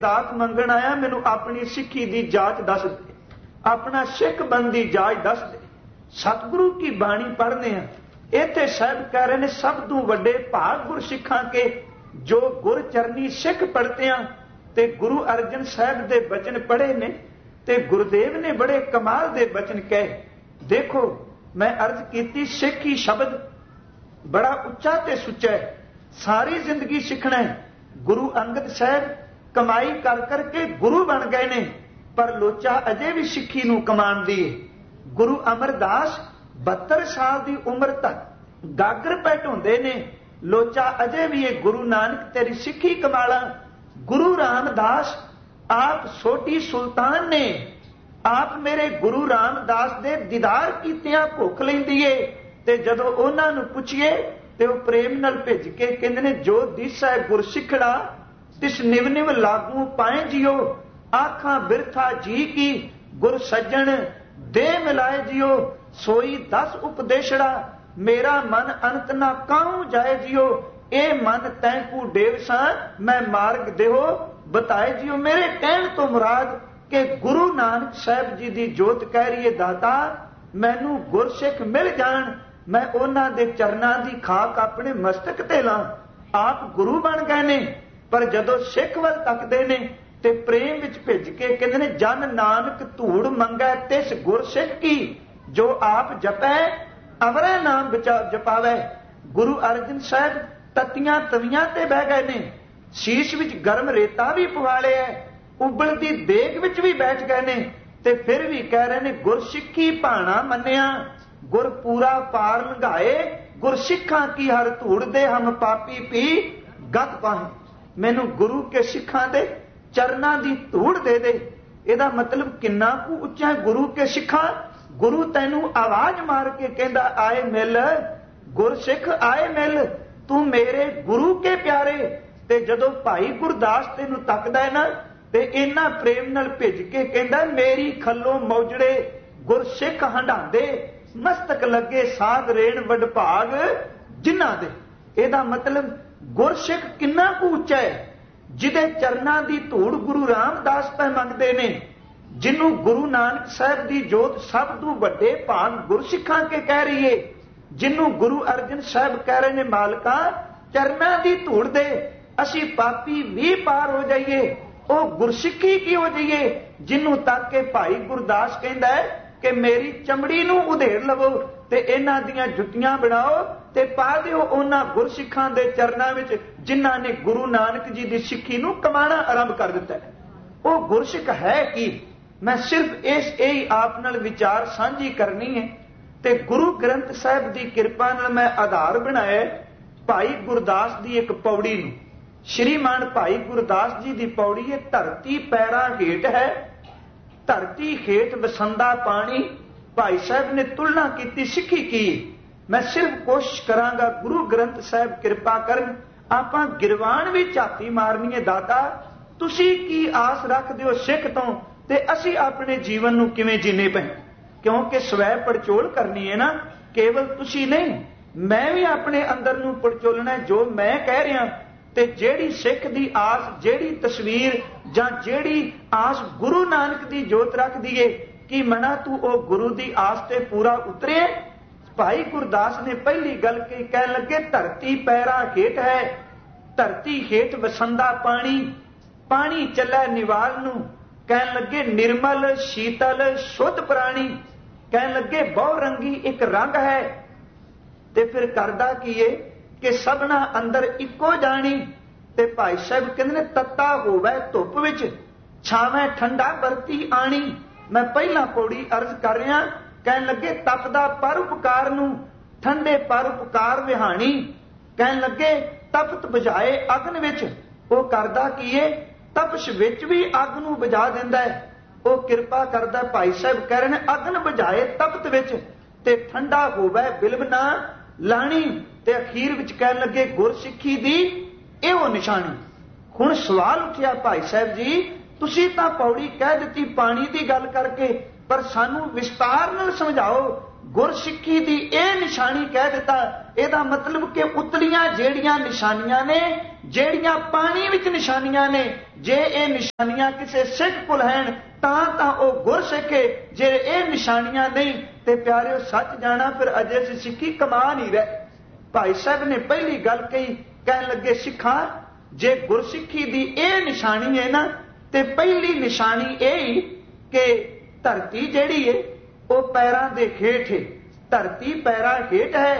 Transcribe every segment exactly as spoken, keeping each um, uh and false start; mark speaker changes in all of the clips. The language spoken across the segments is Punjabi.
Speaker 1: ਦਾਤ ਮੰਗਣ ਆਇਆ, ਮੈਨੂੰ ਆਪਣੀ ਸਿੱਖੀ ਦੀ ਜਾਚ ਦੱਸ ਦੇ, ਆਪਣਾ ਸਿੱਖ ਬਣ ਦੀ ਜਾਚ ਦੱਸ ਦੇ। ਸਤਿਗੁਰੂ ਕੀ ਬਾਣੀ ਪੜ੍ਹਦੇ ਆ, ਇੱਥੇ ਸਾਹਿਬ ਕਹਿ ਰਹੇ ਨੇ ਸਭ ਤੋਂ ਵੱਡੇ ਭਾਗ ਗੁਰ ਸਿੱਖਾਂ ਕੇ ਜੋ ਗੁਰ ਚਰਨੀ ਸਿੱਖ ਪੜ੍ਹਤਿਆਂ। ਤੇ ਗੁਰੂ ਅਰਜਨ ਸਾਹਿਬ ਦੇ ਬਚਨ ਪੜ੍ਹੇ ਨੇ ਤੇ ਗੁਰਦੇਵ ਨੇ ਬੜੇ ਕਮਾਲ ਦੇ ਬਚਨ ਕਹੇ। ਦੇਖੋ ਮੈਂ ਅਰਜ਼ ਕੀਤੀ, ਸਿੱਖ ਹੀ ਸ਼ਬਦ ਬੜਾ ਉੱਚਾ ਤੇ ਸੁੱਚਾ ਹੈ, ਸਾਰੀ ਜ਼ਿੰਦਗੀ ਸਿੱਖਣਾ ਹੈ। ਗੁਰੂ ਅੰਗਦ ਸਾਹਿਬ ਕਮਾਈ ਕਰ ਕਰਕੇ ਗੁਰੂ ਬਣ ਗਏ ਨੇ, ਪਰ ਲੋਚਾ ਅਜੇ ਵੀ ਸਿੱਖੀ ਨੂੰ ਕਮਾਉਂਦੀ ਹੈ। ਗੁਰੂ ਅਮਰਦਾਸ ਬਹੱਤਰ ਸਾਲ ਦੀ ਉਮਰ ਤੱਕ ਗਾਗਰ ਪੈ ਢੋਂਦੇ ਨੇ, ਲੋਚਾ ਅਜੇ ਵੀ ਇਹ ਗੁਰੂ ਨਾਨਕ ਤੇਰੀ ਸਿੱਖੀ ਕਮਾਲਾ। ਗੁਰੂ ਰਾਮਦਾਸ ਆਪ ਛੋਟੀ ਸੁਲਤਾਨ ਨੇ, ਆਪ ਮੇਰੇ ਗੁਰੂ ਰਾਮਦਾਸ ਦੇ ਦੀਦਾਰ ਕੀਤਿਆਂ ਭੁੱਖ ਲੈਂਦੀ ਏ। ਤੇ ਜਦੋਂ ਉਹਨਾਂ ਨੂੰ ਪੁੱਛੀਏ ਤੇ ਉਹ ਪ੍ਰੇਮ ਨਾਲ ਭਿੱਜ ਕੇ ਕਹਿੰਦੇ ਨੇ, ਜੋ ਦਿਸੈ ਗੁਰ ਸਿੱਖੜਾ ਤਿਸ ਨਿਵ ਨਿਵ ਲਾਗੂ ਪਾਏ ਜਿਓ, ਆਖਾਂ ਬਿਰਥਾ ਜੀ ਕੀ ਗੁਰ ਸੱਜਣ ਦੇ ਮਿਲਾਏ ਜਿਓ, ਸੋਈ ਦਸ ਉਪਦੇਸ਼ੜਾ ਮੇਰਾ ਮਨ ਅੰਤ ਨਾ ਕਾਹੂ ਜਾਏ ਜਿਓ, ਇਹ ਮਨ ਤੈਂਕੂ ਡੇਵ ਸਾਂ ਮੈਂ ਮਾਰਗ ਦੇਹੋ ਬਤਾਏ ਜਿਓ। ਮੇਰੇ ਕਹਿਣ ਤੋਂ ਮੁਰਾਦ ਕਿ ਗੁਰੂ ਨਾਨਕ ਸਾਹਿਬ ਜੀ ਦੀ ਜੋਤ ਕਹਿ ਰਹੀ ਹੈ, ਦਾਤਾ ਮੈਨੂੰ ਗੁਰਸਿੱਖ ਮਿਲ ਜਾਣ, ਮੈਂ ਉਹਨਾਂ ਦੇ ਚਰਨਾਂ ਦੀ ਖਾਕ ਆਪਣੇ ਮਸਤਕ ਤੇ ਲਾਂ। ਆਪ ਗੁਰੂ ਬਣ ਗਏ ਨੇ, ਪਰ ਜਦੋਂ ਸਿੱਖ ਵੱਲ ਤੱਕਦੇ ਨੇ ਤੇ ਪ੍ਰੇਮ ਵਿੱਚ ਭਿੱਜ ਕੇ ਕਹਿੰਦੇ ਨੇ, ਜਨ ਨਾਨਕ ਧੂੜ ਮੰਗੈ ਤਿਸ ਗੁਰਸਿੱਖ ਕੀ, ਜੋ ਆਪ ਜਪੈ ਅਵਰੈ ਨਾਮ ਜਪਾਵੈ। ਗੁਰੂ ਅਰਜਨ ਸਾਹਿਬ ਤਤੀਆਂ ਤਵੀਆਂ ਤੇ ਬਹਿ ਗਏ ਨੇ, ਸ਼ੀਸ਼ ਵਿੱਚ ਗਰਮ ਰੇਤਾ ਵੀ ਪਵਾ ਲਿਆ, ਉਬਲਦੀ ਦੇਗ ਵਿੱਚ ਵੀ ਬੈਠ ਗਏ ਨੇ, ਤੇ ਫਿਰ ਵੀ ਕਹਿ ਰਹੇ ਨੇ ਗੁਰਸਿੱਖੀ ਭਾਣਾ ਮੰਨਿਆ, ਗੁਰ ਪੂਰਾ ਪਾਰ ਲੰਘਾਏ, ਗੁਰਸਿੱਖਾਂ ਕੀ ਹਰ ਧੂੜ ਦੇ ਹਮ ਪਾਪੀ ਪੀ ਗਤ ਪਾਹੇ। ਮੈਨੂੰ ਗੁਰੂ ਕੇ ਸਿੱਖਾਂ ਦੇ ਚਰਨਾਂ ਦੀ ਧੂੜ ਦੇ ਦੇ। ਇਹਦਾ ਮਤਲਬ ਕਿੰਨਾ ਕੁ ਉੱਚਾ ਹੈ ਗੁਰੂ ਕੇ ਸਿੱਖਾਂ। ਗੁਰੂ ਤੈਨੂੰ ਆਵਾਜ਼ ਮਾਰ ਕੇ ਕਹਿੰਦਾ, ਆਏ ਮਿਲ ਗੁਰਸਿੱਖ ਆਏ ਮਿਲ, ਤੂੰ ਮੇਰੇ ਗੁਰੂ ਕੇ ਪਿਆਰੇ। ਤੇ ਜਦੋਂ ਭਾਈ ਗੁਰਦਾਸ ਤੈਨੂੰ ਤੱਕਦਾ ਹੈ ਨਾ, ਤੇ ਇੰਨਾ ਪ੍ਰੇਮ ਨਾਲ ਭਿੱਜ ਕੇ ਕਹਿੰਦਾ, ਮੇਰੀ ਖੱਲੋਂ ਮੌਜੜੇ ਗੁਰਸਿੱਖ ਹੰਡਾਂਦੇ, ਮਸਤਕ ਲੱਗੇ ਸਾਧ ਰੇਣ ਵਡਭਾਗ ਜਿਨ੍ਹਾਂ ਦੇ। ਇਹਦਾ ਮਤਲਬ ਗੁਰਸਿੱਖ ਕਿੰਨਾ ਕੁ ਉੱਚਾ ਹੈ, ਜਿਹਦੇ ਚਰਨਾਂ ਦੀ ਧੂੜ ਗੁਰੂ ਰਾਮਦਾਸ ਪੈ ਮੰਗਦੇ ਨੇ, ਜਿਹਨੂੰ ਗੁਰੂ ਨਾਨਕ ਸਾਹਿਬ ਦੀ ਜੋਤ ਸਭ ਤੋਂ ਵੱਡੇ ਭਾਗ ਗੁਰਸਿੱਖਾਂ ਕੇ ਕਹਿ ਰਹੀ ਏ, ਜਿਹਨੂੰ ਗੁਰੂ ਅਰਜਨ ਸਾਹਿਬ ਕਹਿ ਰਹੇ ਨੇ, ਮਾਲਕਾ ਚਰਨਾਂ ਦੀ ਧੂੜ ਦੇ, ਅਸੀਂ ਪਾਪੀ ਵੀ ਪਾਰ ਹੋ ਜਾਈਏ, ਉਹ ਗੁਰਸਿੱਖੀ ਕੀ ਹੋ ਜਾਈਏ, ਜਿਹਨੂੰ ਤੱਕ ਕੇ ਭਾਈ ਗੁਰਦਾਸ ਕਹਿੰਦਾ ਹੈ ਕਿ ਮੇਰੀ ਚਮੜੀ ਨੂੰ ਉਧੇੜ ਲਵੋ ਤੇ ਇਹਨਾਂ ਦੀਆਂ ਜੁੱਤੀਆਂ ਬਣਾਓ ਤੇ ਪਾ ਦਿਓ ਉਹਨਾਂ ਗੁਰਸਿੱਖਾਂ ਦੇ ਚਰਨਾਂ ਵਿੱਚ, ਜਿਨ੍ਹਾਂ ਨੇ ਗੁਰੂ ਨਾਨਕ ਜੀ ਦੀ ਸਿੱਖੀ ਨੂੰ ਕਮਾਣਾ ਆਰੰਭ ਕਰ ਦਿੱਤਾ ਹੈ। ਉਹ ਗੁਰਸਿੱਖ ਹੈ ਕੀ? ਮੈਂ ਸਿਰਫ ਇਸ ਇਹ ਆਪ ਨਾਲ ਵਿਚਾਰ ਸਾਂਝੀ ਕਰਨੀ ਹੈ। ਤੇ ਗੁਰੂ ਗ੍ਰੰਥ ਸਾਹਿਬ ਦੀ ਕਿਰਪਾ ਨਾਲ ਮੈਂ ਆਧਾਰ ਬਣਾਇਆ ਭਾਈ ਗੁਰਦਾਸ ਦੀ ਇੱਕ ਪੌੜੀ ਨੂੰ। ਸ਼੍ਰੀਮਾਨ ਭਾਈ ਗੁਰਦਾਸ ਜੀ ਦੀ ਪੌੜੀ ਹੈ, ਧਰਤੀ ਪੈਰਾਂ ਹੇਠ ਹੈ, ਧਰਤੀ ਹੇਠ ਵਸੰਦਾ ਪਾਣੀ। ਭਾਈ ਸਾਹਿਬ ਨੇ ਤੁਲਨਾ ਕੀਤੀ ਸਿੱਖੀ ਕੀ। ਮੈਂ ਸਿਰਫ ਕੋਸ਼ਿਸ਼ ਕਰਾਂਗਾ ਗੁਰੂ ਗ੍ਰੰਥ ਸਾਹਿਬ ਕਿਰਪਾ ਕਰਨ, ਆਪਾਂ ਗਿਰਵਾਨ ਵੀ ਝਾਤੀ ਮਾਰਨੀ ਹੈ, ਦਾਤਾ ਤੁਸੀਂ ਕੀ ਆਸ ਰੱਖਦੇ ਹੋ ਸਿੱਖ ਤੋਂ, ਤੇ ਅਸੀਂ ਆਪਣੇ ਜੀਵਨ ਨੂੰ ਕਿਵੇਂ ਜੀਣੇ ਪਏ। ਕਿਉਂਕਿ ਸਵੈ ਪੜਚੋਲ ਕਰਨੀ ਹੈ ਨਾ, ਕੇਵਲ ਤੁਸੀਂ ਨਹੀਂ, ਮੈਂ ਵੀ ਆਪਣੇ ਅੰਦਰ ਨੂੰ ਪੜਚੋਲਣਾ ਜੋ ਮੈਂ ਕਹਿ ਰਿਹਾ। ਤੇ ਜਿਹੜੀ ਸਿੱਖ ਦੀ ਆਸ, ਜਿਹੜੀ ਤਸਵੀਰ ਜਾਂ ਜਿਹੜੀ ਆਸ ਗੁਰੂ ਨਾਨਕ ਦੀ ਜੋਤ ਰੱਖਦੀ ਏ, ਕਿ ਮਨਾ ਤੂੰ ਉਹ ਗੁਰੂ ਦੀ ਆਸ ਤੇ ਪੂਰਾ ਉਤਰੇ। ਭਾਈ ਗੁਰਦਾਸ ਨੇ ਪਹਿਲੀ ਗੱਲ ਕੀ ਕਹਿਣ ਲੱਗੇ, ਧਰਤੀ ਪੈਰਾਂ ਹੇਠ ਹੈ, ਧਰਤੀ ਹੇਠ ਵਸੰਦਾ ਪਾਣੀ, ਪਾਣੀ ਚੱਲੇ ਨਿਵਾਲ ਨੂੰ। ਕਹਿਣ ਲੱਗੇ ਨਿਰਮਲ ਸ਼ੀਤਲ ਸ਼ੁੱਧ ਪ੍ਰਾਣੀ, ਕਹਿਣ ਲੱਗੇ ਬਹੁ ਰੰਗੀ ਇੱਕ ਰੰਗ ਹੈ। ਤੇ ਫਿਰ ਕਰਦਾ ਕੀ ਏ ਕਿ ਸਭਨਾ ਅੰਦਰ ਇੱਕੋ ਜਾਣੀ। ਤੇ ਭਾਈ ਸਾਹਿਬ ਕਹਿੰਦੇ ਨੇ, ਤੱਤਾ ਹੋਵੇ ਧੁੱਪ ਵਿੱਚ, ਛਾਵੇਂ ਠੰਡਾ ਵਰਤੀ ਆਣੀ। ਮੈਂ ਪਹਿਲਾਂ ਪੌੜੀ ਅਰਜ਼ ਕਰ ਰਿਹਾ। ਕਹਿਣ ਲੱਗੇ ਤਪਦਾ ਪਰਉਪਕਾਰ ਨੂੰ, ਠੰਡੇ ਪਰਉਪਕਾਰ ਵਿਹਾਣੀ। ਕਹਿਣ ਲੱਗੇ ਤਪਤ ਬੁਝਾਏ ਅਗਨ ਵਿੱਚ, ਉਹ ਕਰਦਾ ਕੀ ਏ, ਤਪਸ਼ ਵਿੱਚ ਵੀ ਅੱਗ ਨੂੰ ਬੁਝਾ ਦਿੰਦਾ ਹੈ। ਉਹ ਕਿਰਪਾ ਕਰਦਾ। ਭਾਈ ਸਾਹਿਬ ਕਹਿ ਰਹੇ ਨੇ, ਅਗਨ ਬੁਝਾਏ ਤਪਤ ਵਿੱਚ, ਤੇ ਠੰਡਾ ਹੋਵੇ ਬਿਲਬ ਨਾ ਲਾਣੀ। ਤੇ ਅਖੀਰ ਵਿੱਚ ਕਹਿਣ ਲੱਗੇ ਗੁਰਸਿੱਖੀ ਦੀ ਇਹੋ ਨਿਸ਼ਾਨੀ। ਹੁਣ ਸਵਾਲ ਉੱਠਿਆ, ਭਾਈ ਸਾਹਿਬ ਜੀ ਤੁਸੀਂ ਤਾਂ ਪੌੜੀ ਕਹਿ ਦਿੱਤੀ ਪਾਣੀ ਦੀ ਗੱਲ ਕਰਕੇ, ਪਰ ਸਾਨੂੰ ਵਿਸਤਾਰ ਨਾਲ ਸਮਝਾਓ, ਗੁਰਸਿੱਖੀ ਦੀ ਇਹ ਨਿਸ਼ਾਨੀ ਕਹਿ ਦਿੱਤਾ, ਇਹਦਾ ਮਤਲਬ ਕਿ ਉਤਲੀਆਂ ਜਿਹੜੀਆਂ ਨਿਸ਼ਾਨੀਆਂ ਨੇ ਜਿਹੜੀਆਂ ਪਾਣੀ ਵਿੱਚ ਨਿਸ਼ਾਨੀਆਂ ਨੇ, ਜੇ ਇਹ ਨਿਸ਼ਾਨੀਆਂ ਕਿਸੇ ਸਿੱਖ ਕੋਲ ਹਨ ਤਾਂ ਤਾਂ ਉਹ ਗੁਰਸਿੱਖ ਹੈ, ਜੇ ਇਹ ਨਿਸ਼ਾਨੀਆਂ ਨਹੀਂ ਤੇ ਪਿਆਰਿਓ ਸੱਚ ਜਾਣਾ ਫਿਰ ਅਜੇ ਅਸੀਂ ਸਿੱਖੀ ਕਮਾ ਨਹੀਂ ਰਹੇ। ਭਾਈ ਸਾਹਿਬ ਨੇ ਪਹਿਲੀ ਗੱਲ ਕਹੀ, ਕਹਿਣ ਲੱਗੇ ਸਿੱਖਾਂ ਜੇ ਗੁਰਸਿੱਖੀ ਦੀ ਇਹ ਨਿਸ਼ਾਨੀ ਹੈ ਨਾ ਤੇ ਪਹਿਲੀ ਨਿਸ਼ਾਨੀ ਇਹ ਕਿ ਧਰਤੀ ਜਿਹੜੀ ਹੈ ਉਹ ਪੈਰਾਂ ਦੇ ਹੇਠ ਹੈ। ਧਰਤੀ ਪੈਰਾਂ ਹੇਠ ਹੈ,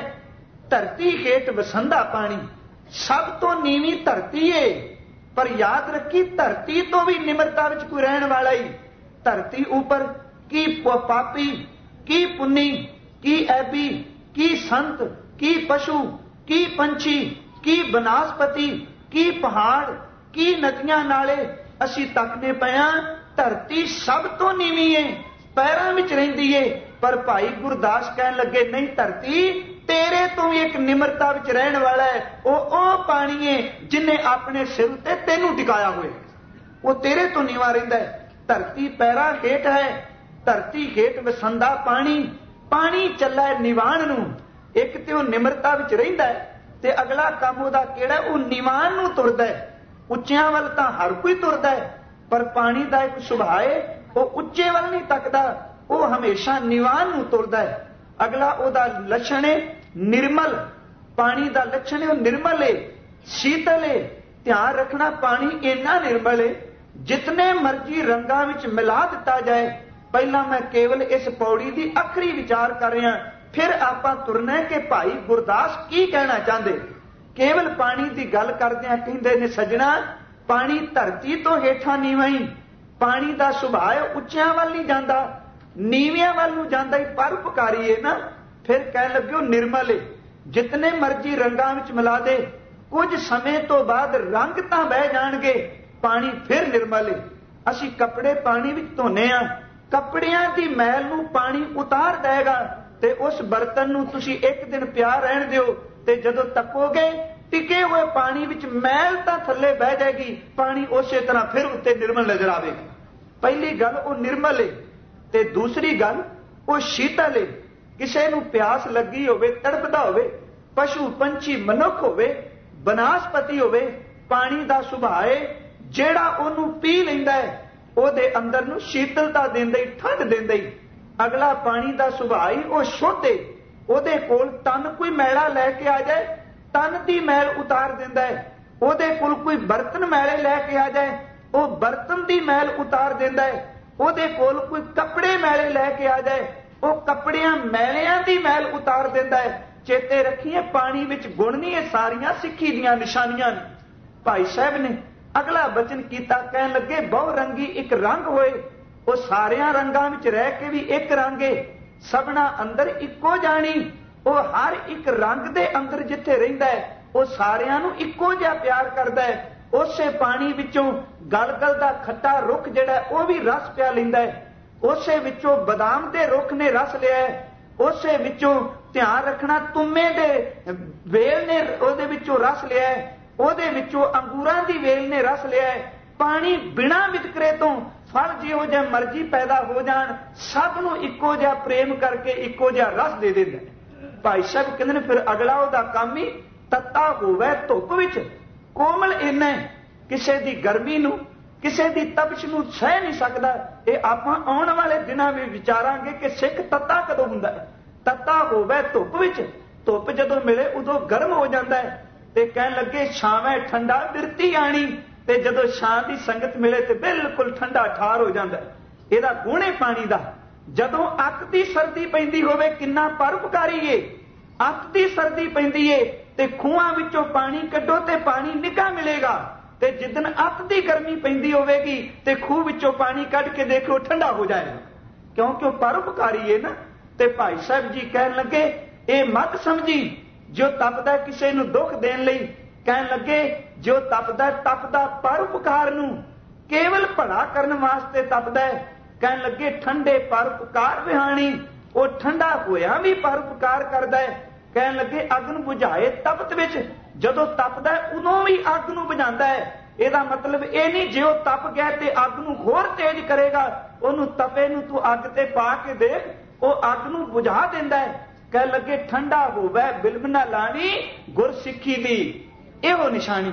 Speaker 1: ਧਰਤੀ ਹੇਠ ਵਸੰਦਾ ਪਾਣੀ, ਸਭ ਤੋਂ ਨੀਵੀਂ ਧਰਤੀ ਹੈ। ਪਰ ਯਾਦ ਰੱਖੀ ਧਰਤੀ ਤੋਂ ਵੀ ਨਿਮਰਤਾ ਵਿੱਚ ਕੋਈ ਰਹਿਣ ਵਾਲਾ ਹੀ। ਧਰਤੀ ਉੱਪਰ ਕੀ ਪਾਪੀ, ਕੀ ਪੁੰਨੀ, ਕੀ ਐਬੀ, ਕੀ ਸੰਤ, ਕੀ ਪਸ਼ੂ, ਕੀ ਪੰਛੀ, ਕੀ ਬਨਾਸਪਤੀ, ਕੀ ਪਹਾੜ, ਕੀ ਨਦੀਆਂ ਨਾਲੇ ਅਸੀਂ ਤੱਕਦੇ ਪਏ ਹਾਂ। ਧਰਤੀ ਸਭ ਤੋਂ ਨੀਵੀਂ ਹੈ, ਪੈਰਾਂ ਵਿੱਚ ਰਹਿੰਦੀ ਹੈ। ਪਰ ਭਾਈ ਗੁਰਦਾਸ ਕਹਿਣ ਲੱਗੇ ਨਹੀਂ, ਧਰਤੀ ਤੇਰੇ ਤੋਂ ਵੀ ਇੱਕ ਨਿਮਰਤਾ ਵਿੱਚ ਰਹਿਣ ਵਾਲਾ ਹੈ। ਉਹ ਉਹ ਪਾਣੀ ਹੈ ਜਿਨੇ ਆਪਣੇ ਸਿਰ ਉੱਤੇ ਤੈਨੂੰ ਟਿਕਾਇਆ ਹੋਇਆ, ਉਹ ਤੇਰੇ ਤੋਂ ਨੀਵਾਂ ਰਹਿੰਦਾ ਹੈ। ਧਰਤੀ ਪੈਰਾਂ ਹੇਠ ਹੈ, ਧਰਤੀ ਹੇਠ ਵਸੰਦਾ ਪਾਣੀ, ਪਾਣੀ ਚੱਲਾ ਨਿਵਾਣ ਨੂੰ। ਇੱਕ ਤੇ ਉਹ ਨਿਮਰਤਾ ਵਿੱਚ ਰਹਿੰਦਾ ਹੈ ਤੇ ਅਗਲਾ ਕੰਮ ਉਹਦਾ ਕਿਹੜਾ, ਉਹ ਨਿਵਾਣ ਨੂੰ ਤੁਰਦਾ ਹੈ। ਉੱਚਿਆਂ ਵੱਲ ਤਾਂ ਹਰ ਕੋਈ ਤੁਰਦਾ ਹੈ, ਪਰ ਪਾਣੀ ਦਾ ਇੱਕ ਸੁਭਾਅ ਹੈ, ਉਹ ਉੱਚੇ ਵੱਲ ਨਹੀਂ ਤੱਕਦਾ, ਉਹ ਹਮੇਸ਼ਾ ਨਿਵਾਣ ਨੂੰ ਤੁਰਦਾ ਹੈ। ਅਗਲਾ ਉਹਦਾ ਲੱਛਣ ਹੈ ਨਿਰਮਲ, ਪਾਣੀ ਦਾ ਲੱਛਣ ਹੈ ਉਹ ਨਿਰਮਲ ਹੈ, ਸ਼ੀਤਲ ਹੈ। ਧਿਆਨ ਰੱਖਣਾ ਪਾਣੀ ਇੰਨਾ ਨਿਰਮਲ ਹੈ ਜਿਤਨੇ ਮਰਜ਼ੀ ਰੰਗਾਂ ਵਿੱਚ ਮਿਲਾ ਦਿੱਤਾ ਜਾਏ। ਪਹਿਲਾਂ ਮੈਂ ਕੇਵਲ ਇਸ ਪੌੜੀ ਦੀ ਆਖਰੀ ਵਿਚਾਰ ਕਰ ਰਿਹਾ, ਫਿਰ ਆਪਾਂ ਤੁਰਨਾ ਕਿ ਭਾਈ ਗੁਰਦਾਸ ਕੀ ਕਹਿਣਾ ਚਾਹੁੰਦੇ। ਕੇਵਲ ਪਾਣੀ ਦੀ ਗੱਲ ਕਰਦਿਆਂ ਕਹਿੰਦੇ ਨੇ ਸੱਜਣਾ, ਪਾਣੀ ਧਰਤੀ ਤੋਂ ਹੇਠਾਂ ਨੀਵਾਂ ਹੀ, ਪਾਣੀ ਦਾ ਸੁਭਾਅ ਉੱਚਿਆਂ ਵੱਲ ਨਹੀਂ ਜਾਂਦਾ, ਨੀਵਿਆਂ ਵੱਲ ਨੂੰ ਜਾਂਦਾ ਹੀ, ਪਰਉਪਕਾਰੀ ਹੈ ਨਾ। ਫਿਰ ਕਹਿਣ ਲੱਗੇ ਉਹ ਨਿਰਮਲ ਹੈ, ਜਿਤਨੇ ਮਰਜ਼ੀ ਰੰਗਾਂ ਵਿੱਚ ਮਿਲਾ ਦੇ, ਕੁਝ ਸਮੇਂ ਤੋਂ ਬਾਅਦ ਰੰਗ ਤਾਂ ਬਹਿ ਜਾਣਗੇ, ਪਾਣੀ ਫਿਰ ਨਿਰਮਲ ਹੈ। ਅਸੀਂ ਕੱਪੜੇ ਪਾਣੀ ਵਿੱਚ ਧੋਨੇ ਆ, ਕੱਪੜਿਆਂ ਦੀ ਮੈਲ ਨੂੰ ਪਾਣੀ ਉਤਾਰ ਦੇਗਾ ਤੇ ਉਸ ਬਰਤਨ ਨੂੰ ਤੁਸੀਂ ਇੱਕ ਦਿਨ ਪਿਆ ਰਹਿਣ ਦਿਓ ਤੇ ਜਦੋਂ ਤੱਕੋਗੇ ਟਿਕੇ ਹੋਏ ਪਾਣੀ ਵਿੱਚ ਮੈਲ ਤਾਂ ਥੱਲੇ ਬਹਿ ਜਾਏਗੀ, ਪਾਣੀ ਉਸੇ ਤਰ੍ਹਾਂ ਫਿਰ ਉੱਤੇ ਨਿਰਮਲ ਨਜ਼ਰ ਆਵੇਗਾ। ਪਹਿਲੀ ਗੱਲ ਉਹ ਨਿਰਮਲ ਹੈ ਤੇ ਦੂਸਰੀ ਗੱਲ ਉਹ ਸ਼ੀਤਲ ਹੈ। ਕਿਸੇ ਨੂੰ ਪਿਆਸ ਲੱਗੀ ਹੋਵੇ, ਤੜਪਦਾ ਹੋਵੇ, ਪਸ਼ੂ ਪੰਛੀ ਮਨੁੱਖ ਹੋਵੇ, ਬਨਾਸਪਤੀ ਹੋਵੇ, ਪਾਣੀ ਦਾ ਸੁਭਾਅ ਹੈ ਜਿਹੜਾ ਉਹਨੂੰ ਪੀ ਲੈਂਦਾ ਹੈ ਉਹਦੇ ਅੰਦਰ ਨੂੰ ਸ਼ੀਤਲਤਾ ਦਿੰਦਾ ਹੀ, ਠੰਡ ਦਿੰਦਾ ਹੀ। ਅਗਲਾ ਪਾਣੀ ਦਾ ਸੁਭਾਅ ਹੀ ਉਹ ਸ਼ੁੱਧ ਹੈ, ਉਹਦੇ ਕੋਲ ਤਨ ਕੋਈ ਮੈਲਾ ਲੈ ਕੇ ਆ ਜਾਏ ਤਨ ਦੀ ਮੈਲ ਉਤਾਰ ਦਿੰਦਾ ਹੈ, ਉਹਦੇ ਕੋਲ ਕੋਈ ਬਰਤਨ ਮੈਲੇ ਲੈ ਕੇ ਆ ਜਾਏ ਉਹ ਬਰਤਨ ਦੀ ਮੈਲ ਉਤਾਰ ਦਿੰਦਾ ਹੈ, ਉਹਦੇ ਕੋਲ ਕੋਈ ਕੱਪੜੇ ਮੈਲੇ ਲੈ ਕੇ ਆ ਜਾਏ ਉਹ ਕੱਪੜਿਆਂ ਮੈਲਿਆਂ ਦੀ ਮੈਲ ਉਤਾਰ ਦਿੰਦਾ ਹੈ। ਚੇਤੇ ਰੱਖੀਏ ਪਾਣੀ ਵਿੱਚ ਗੁਣ ਨਹੀਂ, ਇਹ ਸਾਰੀਆਂ ਸਿੱਖੀ ਦੀਆਂ ਨਿਸ਼ਾਨੀਆਂ ਨੇ। ਭਾਈ ਸਾਹਿਬ ਨੇ ਅਗਲਾ ਬਚਨ ਕੀਤਾ, ਕਹਿਣ ਲੱਗੇ ਬਹੁ ਰੰਗੀ ਇੱਕ ਰੰਗ ਹੋਏ, ਉਹ ਸਾਰਿਆਂ ਰੰਗਾਂ ਵਿੱਚ ਰਹਿ ਕੇ ਵੀ ਇੱਕ ਰੰਗ ਹੈ, ਸਭਨਾ ਅੰਦਰ ਇੱਕੋ ਜਾਣੀ। ਉਹ ਹਰ ਇੱਕ ਰੰਗ ਦੇ ਅੰਦਰ ਜਿੱਥੇ ਰਹਿੰਦਾ ਹੈ ਉਹ ਸਾਰਿਆਂ ਨੂੰ ਇੱਕੋ ਜਿਹਾ ਪਿਆਰ ਕਰਦਾ ਹੈ। ਉਸੇ ਪਾਣੀ ਵਿੱਚੋਂ ਗਲਗਲ ਦਾ ਖੱਟਾ ਰੁੱਖ ਜਿਹੜਾ ਉਹ ਵੀ ਰਸ ਪਿਆ ਲੈਂਦਾ ਹੈ, ਉਸੇ ਵਿੱਚੋਂ ਬਦਾਮ ਦੇ ਰੁੱਖ ਨੇ ਰਸ ਲਿਆ ਹੈ, ਉਸੇ ਵਿੱਚੋਂ ਧਿਆਨ ਰੱਖਣਾ ਤੁੰਮੇ ਦੇ ਵੇਲ ਨੇ ਉਹਦੇ ਵਿੱਚੋਂ ਰਸ ਲਿਆ ਹੈ, ਉਹਦੇ ਵਿੱਚੋਂ ਅੰਗੂਰਾਂ ਦੀ ਵੇਲ ਨੇ ਰਸ ਲਿਆ ਹੈ। ਪਾਣੀ ਬਿਨਾਂ ਵਿਤਕਰੇ ਤੋਂ ਫਲ ਜਿਹੋ ਜਿਹਾ ਮਰਜ਼ੀ ਪੈਦਾ ਹੋ ਜਾਣ ਸਭ ਨੂੰ ਇੱਕੋ ਜਿਹਾ ਪ੍ਰੇਮ ਕਰਕੇ ਇੱਕੋ ਜਿਹਾ ਰਸ ਦੇ ਦਿੰਦਾ। ਭਾਈ ਸਾਹਿਬ ਕਹਿੰਦੇ ਨੇ ਫਿਰ ਅਗਲਾ ਉਹਦਾ ਕੰਮ ਹੀ ਤੱਤਾ ਹੋਵੇ ਧੁੱਪ ਵਿੱਚ, ਕੋਮਲ ਇੰਨਾ ਕਿਸੇ ਦੀ ਗਰਮੀ ਨੂੰ ਕਿਸੇ ਦੀ ਤਪਸ਼ ਨੂੰ ਸਹਿ ਨਹੀਂ ਸਕਦਾ। ਇਹ ਆਪਾਂ ਆਉਣ ਵਾਲੇ ਦਿਨਾਂ ਵਿੱਚ ਵਿਚਾਰਾਂਗੇ ਕਿ ਸਿੱਖ ਤੱਤਾ ਕਦੋਂ ਹੁੰਦਾ ਹੈ। ਤੱਤਾ ਹੋਵੇ ਧੁੱਪ ਵਿੱਚ, ਧੁੱਪ ਜਦੋਂ ਮਿਲੇ ਉਦੋਂ ਗਰਮ ਹੋ ਜਾਂਦਾ ਹੈ ਤੇ ਕਹਿਣ ਲੱਗੇ ਛਾਵੇਂ ਠੰਡਾ ਬਿਰਤੀ ਆਣੀ, ਤੇ ਜਦੋਂ ਛਾਂ ਦੀ ਸੰਗਤ ਮਿਲੇ ਤੇ ਬਿਲਕੁਲ ਠੰਡਾ ਠਾਰ ਹੋ ਜਾਂਦਾ ਹੈ। ਇਹਦਾ ਗੁਣ ਹੈ ਪਾਣੀ ਦਾ। ਜਦੋਂ ਅੱਤ ਦੀ ਸਰਦੀ ਪੈਂਦੀ ਹੋਵੇ ਕਿੰਨਾ ਪਰਉਪਕਾਰੀ ਏ, ਅੱਤ ਦੀ ਸਰਦੀ ਪੈਂਦੀ ਏ ਤੇ ਖੂਹਾਂ ਵਿੱਚੋਂ ਪਾਣੀ ਕੱਢੋ ਤੇ ਪਾਣੀ ਨਿੱਘਾ ਮਿਲੇਗਾ, ਤੇ ਜਿੱਦਣ ਅੱਤ ਦੀ ਗਰਮੀ ਪੈਂਦੀ ਹੋਵੇਗੀ ਤੇ ਖੂਹ ਵਿੱਚੋਂ ਪਾਣੀ ਕੱਢ ਕੇ ਦੇਖੋ ਠੰਡਾ ਹੋ ਜਾਏਗਾ, ਕਿਉਂਕਿ ਉਹ ਪਰਉਪਕਾਰੀ ਏ ਨਾ। ਤੇ ਭਾਈ ਸਾਹਿਬ ਜੀ ਕਹਿਣ ਲੱਗੇ ਇਹ ਮਤ ਸਮਝੀ ਜੋ ਤਪਦਾ ਕਿਸੇ ਨੂੰ ਦੁੱਖ ਦੇਣ ਲਈ, ਕਹਿਣ ਲੱਗੇ ਜੋ ਤਪਦਾ ਤਪਦਾ ਪਰਉਪਕਾਰ ਨੂੰ ਕੇਵਲ ਭਲਾ ਕਰਨ ਵਾਸਤੇ ਤਪਦਾ ਹੈ। ਕਹਿਣ ਲੱਗੇ ਠੰਡੇ ਪਰਉਪਕਾਰ ਵਿਹਾਣੀ, ਉਹ ਠੰਡਾ ਹੋਇਆ ਵੀ ਪਰਉਪਕਾਰ ਕਰਦਾ ਹੈ। ਕਹਿਣ ਲੱਗੇ ਅੱਗ ਨੂੰ ਬੁਝਾਏ ਤਪਤ ਵਿੱਚ, ਜਦੋਂ ਤਪਦਾ ਉਦੋਂ ਵੀ ਅੱਗ ਨੂੰ ਬੁਝਾਉਂਦਾ ਹੈ। ਇਹਦਾ ਮਤਲਬ ਇਹ ਨਹੀਂ ਜੇ ਉਹ ਤਪ ਗਿਆ ਤੇ ਅੱਗ ਨੂੰ ਹੋਰ ਤੇਜ਼ ਕਰੇਗਾ, ਉਹਨੂੰ ਤਪੇ ਨੂੰ ਤੂੰ ਅੱਗ ਤੇ ਪਾ ਕੇ ਦੇਖ, ਉਹ ਅੱਗ ਨੂੰ ਬੁਝਾ ਦਿੰਦਾ ਹੈ। ਕਹਿ ਲੱਗੇ ਠੰਡਾ ਹੋਵੇ ਬਿਲਬ ਨਾ ਲਾਣੀ ਗੁਰਸਿੱਖੀ ਦੀ, ਇਹੋ ਨਿਸ਼ਾਨੀ।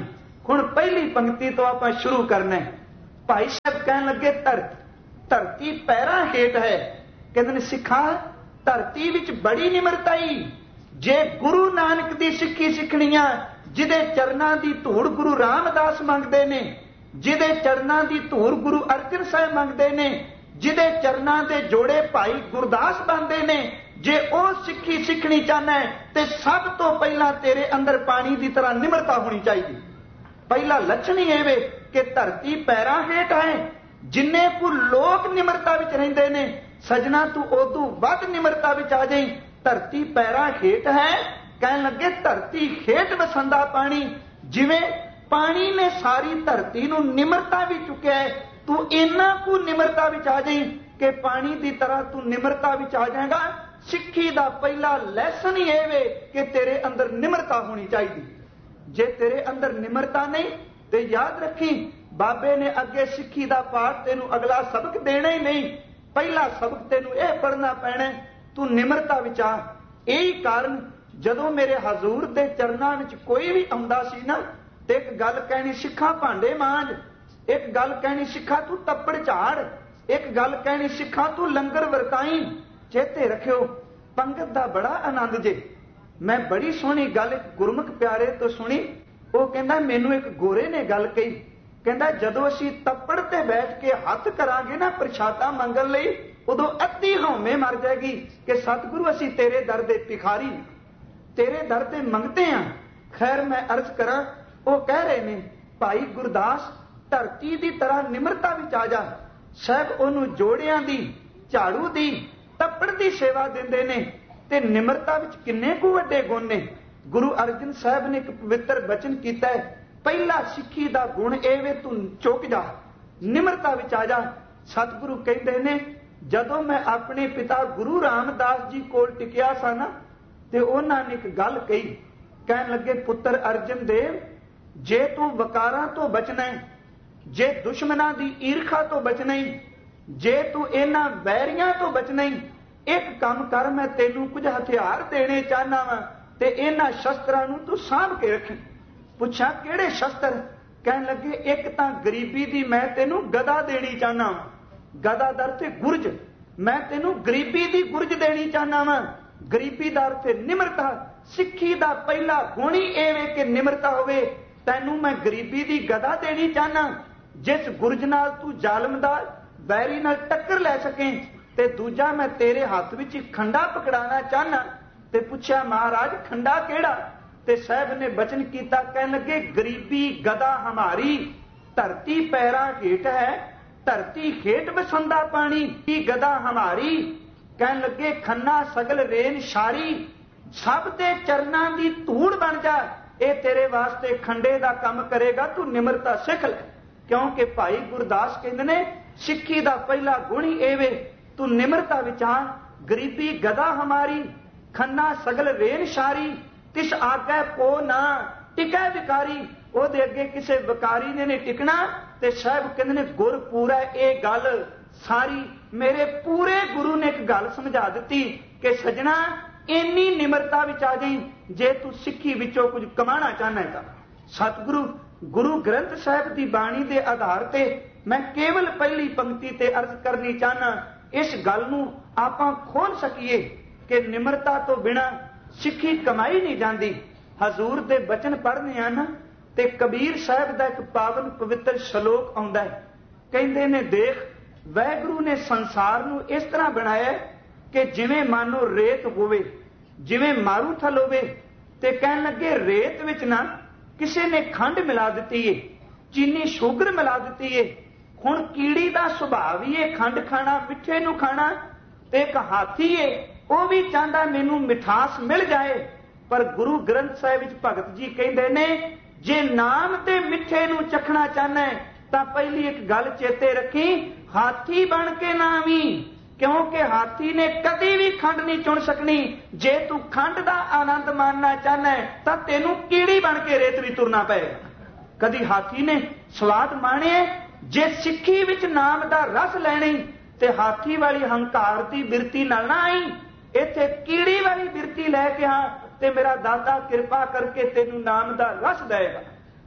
Speaker 1: हुण पहली पंक्ति तो आप शुरू करना है। भाई साहब कहन लगे धरती धरती पैरां हेठ है। कहते ने सिखा धरती विच बड़ी निमरताई। जे गुरु नानक दी सिੱਖੀ सिखणियां जिदे चरनां दी धूड़ गुरु रामदास मंगदे ने, जिदे चरनां दी धूड़ गुरु अर्जन साहिब मंगदे ने, जिदे चरनां दे जोड़े भाई गुरदास बनदे ने, जे ਉਹ ਸਿੱਖੀ ਸਿੱਖਣੀ ਚਾਹਨਾ है ते सब तो पहला तेरे अंदर पानी की तरह निमरता होनी चाहिए। पहला लक्षण ही ये कि धरती पैरां हेठ है। जिन्ने को लोग निमरता विच रहिंदे ने सजना तू उदों वध निमरता विच आ जाई। धरती पैरां हेठ है। कहन लगे धरती हेठ वसंदा पानी। जिवें पानी ने सारी धरती नूं निमरता भी चुक्या है, तू इन्ना को निमरता विच आ जाई कि पानी की तरह तू निमरता विच आ जाएगा। सिੱਖੀ ਦਾ पहला लैसन ही ਇਹ ਵੇ कि तेरे अंदर निमरता होनी चाहिए। जे तेरे अंदर निमरता नहीं तो याद रखी बाबे ने अगे सिੱਖੀ ਦਾ पाठ तेनू अगला सबक देना ही नहीं। पहला सबक तेनू यह पढ़ना पैना तू निमरता विच आ। यही कारण जदों मेरे हजूर दे चरनां विच कोई भी आउंदा सी ना ते एक गल कहनी सिੱਖਾ भांडे मांज, एक गल कहनी सिੱਖਾ तू तप्पड़ झाड़, एक गल कहनी सिੱਖਾ तू लंगर वरताई। चेते रखियो पंगत का बड़ा आनंद जे। मैं बड़ी सोहनी गल गुरमुख प्यारे तो सुनी। वो कहंदा मैनू एक गोरे ने गल कही, कहंदा जदों असीं तप्पड़ ते बैठ के हथ करांगे ना प्रशादा मंगण लई उदों अद्धी हौमे मर जाएगी कि सतगुरु असीं तेरे दर दे भिखारी, तेरे दर ते मंगते हैं। खैर मैं अर्ज करा, वो कह रहे ने भाई गुरदास धरती की तरह निमरता विच आ जा। साहब उहनूं जोड़ियां दी झाड़ू दी तप्पड़ की सेवा देंदे ने ते निमरता विच किन्ने को वड्डे गुण ने। गुरु अर्जन साहब ने एक पवित्र बचन कीता है, पहला सिੱਖੀ दा गुण ਇਹ ਵੇ तू चुक जा, निमरता विच आ जा। सतगुरु कहते ने जदों मैं अपने पिता गुरु रामदास जी कोल टिकिया सा ना ते उन्हां ने एक गल कही। कहन लगे पुत्र अर्जन देव जे तू वकारां तो बचना है, जे दुश्मनां दी ईर्खा तो बचना है, जे तू इन्हां वैरियां तो बचना ही, एक काम कर मैं तेनू कुछ हथियार देने चाहना वा ते इन्हां शस्त्रां नूं तू सांभ के रखी। पुछा किहड़े शस्त्र? कहन लगे एक तां गरीबी दी मैं तेनू गदा देनी चाहना वा, गदा दर ते गुरज, मैं तेनू गरीबी दी गुरज देनी चाहना वा। गरीबी दर ते निमरता। सिੱਖੀ दा पहला गुण ही ਇਹ ਵੇ कि निमरता होवे। तैनू मैं गरीबी दी गदा देनी चाहना, जिस गुरज नाल तू जालमदार बैरी नाल टक्कर लै सके, ते दूजा मैं तेरे हाथ विच खंडा पकड़ाना चाहना। ते पुछया महाराज खंडा केड़ा? ते साहब ने बचन कीता, कहन लगे गरीबी गदा हमारी, धरती पैरां हेठ है, धरती हेठ बसंदा पानी की गदा हमारी। कहन लगे खन्ना सगल रेन शारी, सब दे चरनां दी धूड़ बन जा। ये तेरे वास्ते खंडे दा काम करेगा, तू निमरता सिख ले। क्योंकि भाई गुरदास कहंदे ने सिੱਖੀ दा पहला गुण ही ਇਹ ਵੇ तू निमरता विच आ। गरीबी गदा हमारी, खन्ना सगल रेन शारी, तिस आगे को ना टिकै विकारी। ਉਹਦੇ ਅੱਗੇ ਕਿਸੇ ਵਿਕਾਰੀ ने नहीं टिकना। ते साहब कहंदे ने गुर पूरा ये गल सारी मेरे पूरे गुरु ने एक गल समझा दी कि सजना इन्नी निमरता विच आ जाई जे तू सिੱਖੀ विचों कुछ कमाना चाहना है। सतगुरु गुरु ग्रंथ साहिब की बाणी के आधार ते मैं केवल पहली पंक्ति ते अर्ज करनी चाहना, इस गल नूं आपां खोल सकीए कि निमरता तो बिना सिੱਖੀ कमाई नहीं जाती। हजूर दे बचन पढ़ने आ ना ते कबीर साहिब का एक पावन पवित्र श्लोक आउंदा है। कहंदे ने देख वाहिगुरू ने संसार नूं इस तरह बनाया कि जिवें मानो रेत होवे, जिवें मारूथल होवे। ते कहन लगे रेत विच ना किसी ने खंड मिला दी है, चीनी शुगर मिला दी है। हुण कीड़ी का सुभाव ही है खंड खाना, मिठे नूं खाना। ते एक हाथी है वह भी चाहता मैनू मिठास मिल जाए, पर गुरु ग्रंथ साहिब विच भगत जी कहंदे ने जे नाम ते मिठे नूं चखना चाहना है तां पहली एक गल चेते रखी, हाथी बन के ना आवी। क्योंकि हाथी ने कदी भी खंड नहीं चुन सकनी। जे तू खंड का आनंद मानना चाहना है तो तेनू कीड़ी बन के रेत भी तुरना पएगा। कदी हाथी ने स्वाद माणे जे सिੱਖੀ विच नाम का रस लैनी ते हाथी वाली हंकार की बिरती नाल ना आई, इत्थे कीड़ी वाली बिरती लैके हाँ ते मेरा दादा कृपा करके तेनू नाम का रस देगा।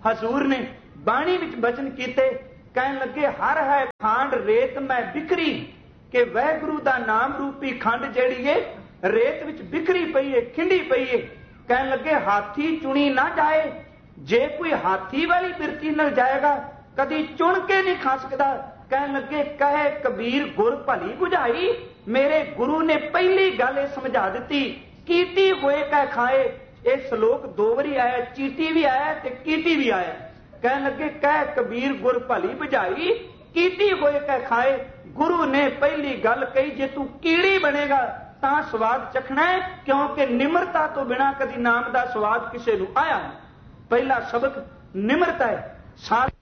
Speaker 1: हजूर ने बाणी विच बचन कीते, कहन लगे हर है खांड रेत मैं बिखरी, कि वाहिगुरू दा नाम रूपी खंड जिहड़ी है रेत विच बिखरी पई है, खिंडी पई है। कहन लगे हाथी चुनी ना जाए, जे कोई हाथी वाली बिरती नाल जाएगा कदी चुन के नहीं खा सकता। कहन लगे कहे कबीर गुर भली बुझाई, मेरे गुरु ने पहली गल समझा दी, कीटी होए कह खाए। ये श्लोक दो बारी आया, चीटी भी आया ते कीटी भी आया। कहन लगे कह कबीर गुर भली बुझाई, कीटी होए कह खाए। गुरु ने पहली गल कही, जे तू कीड़ी बनेगा तां स्वाद चखना है, क्योंकि निमरता तो बिना कदी नाम दा स्वाद किसे नूं आया नहीं। पहला सबक निमरता है। साथ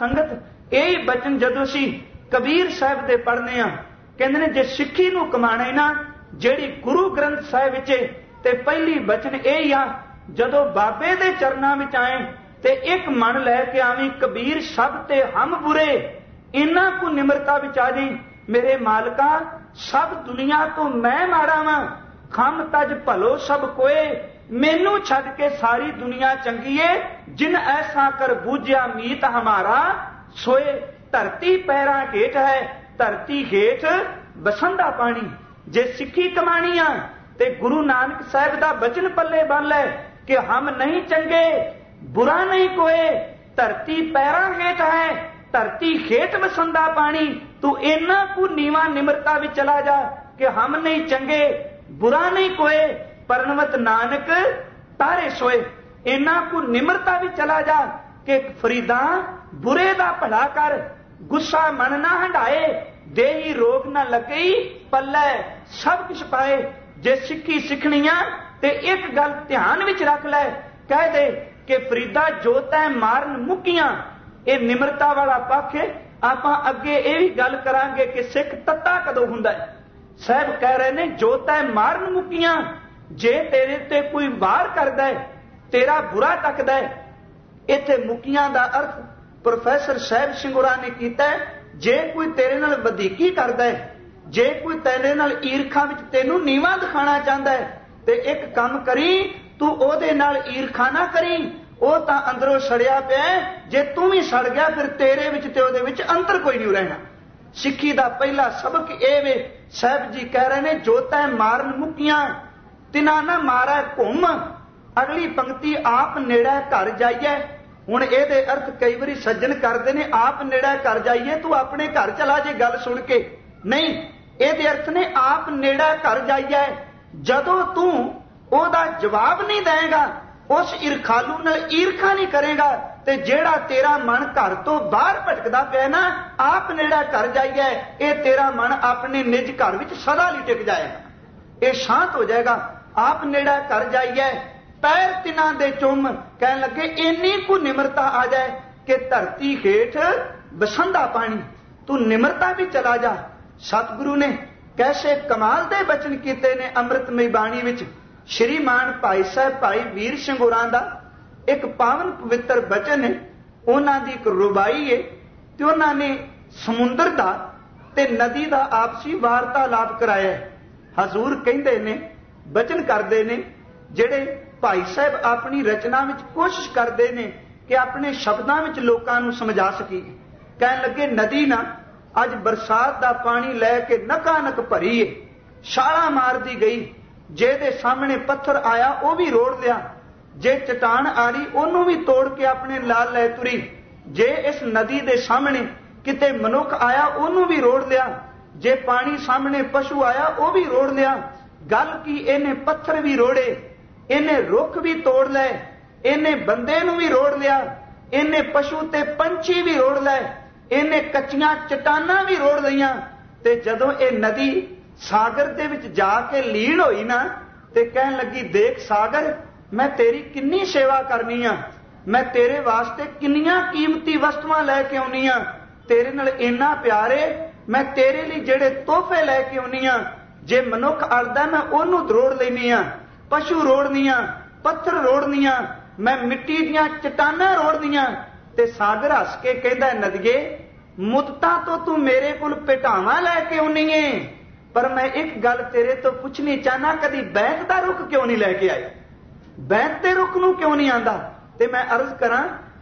Speaker 1: संगत यही बचन जदों असीं कबीर साहिब दे पढ़ने आ, कहंदे ने जे सिੱਖੀ नूं कमाना है ना, ਜਿਹੜੀ गुरु ग्रंथ साहिब विच ते पहली बचन यही आ, जदों बाबे दे चरनां विच आए ते एक मन लैके आवीं कबीर सब ते हम बुरे, इन्हां को निमरता विच आ जाईं। मेरे मालका सब दुनिया तो मैं माड़ा वां, खम तज भलो सब कोए, मैनू छड़ के सारी दुनिया चंगी है। जिन ऐसा कर बूझिया मीत हमारा, सोए धरती पैरां हेठ है, धरती हेठ बसंदा पानी। जे सिੱਖੀ कमानी आ ते गुरु नानक साहिब दा बचन पल्ले बन ले कि हम नहीं चंगे, बुरा नहीं कोई, धरती पैरां हेठ है, धरती हेठ बसंदा पानी। तू इन्ना को नीवा निमरता भी चला जा कि हम नहीं चंगे, बुरा नहीं कोई, परनवत नानक तारे सोए। इन्ना को निमरता भी चला जा कि फरीदा बुरे दा भला कर, गुस्सा मन ना हंडाए, देही रोग ना लगई, पल्ले सब कुछ पाए। जे सिੱਖੀ सिखनी आ ते एक गल ध्यान विच रख ले, कह दे कि फरीदा जो तै मारन मुक्कियां, ये निमरता वाला पक्ष है। आपां अगे ये भी गल करांगे कि सिख तत्ता कदों हुंदा है। साहब कह रहे ने जो तै मारन मुक्कियां, जे तेरे ते कोई वार करदा है, तेरा बुरा तकदा है। इत्थे मुक्कियां दा अर्थ प्रोफैसर साहिब सिंगुरा ने कीता है, जे कोई तेरे नाल वधीकी करदा है, जे कोई तेरे नाल ईरखा विच तैनूं नीवा दिखाना चाहता है, ते एक काम करी, तू ओदे नाल ईरखा ना करी, वो तां अंदरों सड़िया पिया, जे तू भी सड़ गया फिर तेरे विच ते ओदे विच अंतर कोई नहीं रहना। सिੱਖੀ दा पहला सबक ये वे, साहब जी कह रहे ने जो तै मारन मुक्कियां, तिना ना मारै घुम। अगली पंक्ति आप नेड़े घर जाइए। हुण इहदे अर्थ कई बारी सज्जन करदे ने, आप नेड़े घर जाइए, तू अपने घर चला जे गल सुन के। नहीं, इहदे अर्थ ने आप नेड़े घर जाइए। जदों तू ओदा जवाब नहीं देगा, उस ईरखालू नाल ईरखा नहीं करेगा, ते जेड़ा तेरा मन घर तो बाहर भटकदा पिया ना, आप नेड़ा घर जाइए, ये तेरा मन अपने निज घर विच सदा लई टिक जाएगा, ये शांत हो जाएगा। आप नेड़ा घर जाइए, पैर तिना दे चुम, कहन लगे इन्नी को निमरता आ जाए कि धरती हेठ बसंदा पानी। तू निमरता भी चला जा। सतगुरु ने कैसे कमाल दे बचन कीते ने अमृतमई बाणी विच। श्रीमान भाई साहब भाई वीर ਸਿੰਘ ਹੋਰਾਂ ਦਾ एक पावन पवित्र बचन है, उन्हां दी एक रुबाई है, ते उन्हां ने समुंदर दा ते नदी दा आपसी वार्तालाप कराया। हजूर कहंदे ने, बचन करदे ने, ਜਿਹੜੇ भाई साहब अपनी रचना विच कोशिश करते हैं कि अपने शब्दों में लोगों को समझा सकी। कहन लगे नदी ना अज बरसात का पानी लैके नका नक भरी है, छाला मार दी गई, जे दे सामने पत्थर आया वह भी रोड़ लिया, जे चट्टान आ रही ओनू भी तोड़ के अपने लाल लै तुरी, जे इस नदी दे सामने किते मनुख आया ओनू भी रोड़ लिया, जे पानी सामने पशु आया वह भी रोड़ लिया। गल की इन्हें पत्थर भी रोड़े, इन्हें रुख भी तोड़ लै, इन्हें बंदे नू भी रोड़ लिया, इन्हें पशु ते पंछी भी रोड़ लै, इन्हें कच्चियां चट्टानां भी रोड़ लईयां। ते जदों ये नदी सागर दे विच जाके लीन होई ना, ते कहन लगी देख सागर, मैं तेरी किन्नी सेवा करनी आ, मैं तेरे वास्ते किन्नियां कीमती वस्तुआं लैके आउनी आ, तेरे नाल इन्ना प्यार है, मैं तेरे लिए जेड़े तोहफे लैके आउनी आ, जे मनुख अड़दा मैं ओनू रोड़ लैनी आ, पशु रोड़नियां, पत्थर रोड़नियां, मैं मिट्टी दियां चट्टानां रोड़नियां। ते सागर हस के कहंदा नदिए, मुद्दतां तो तू मेरे कोल पेटावां लैके आउनी है, पर मैं एक गल तेरे तो पुछनी चाहना, कदी बैंत दा रुख क्यों नहीं लैके आए, बैंत दे रुख नूं क्यों नहीं आंदा? ते मैं अर्ज करां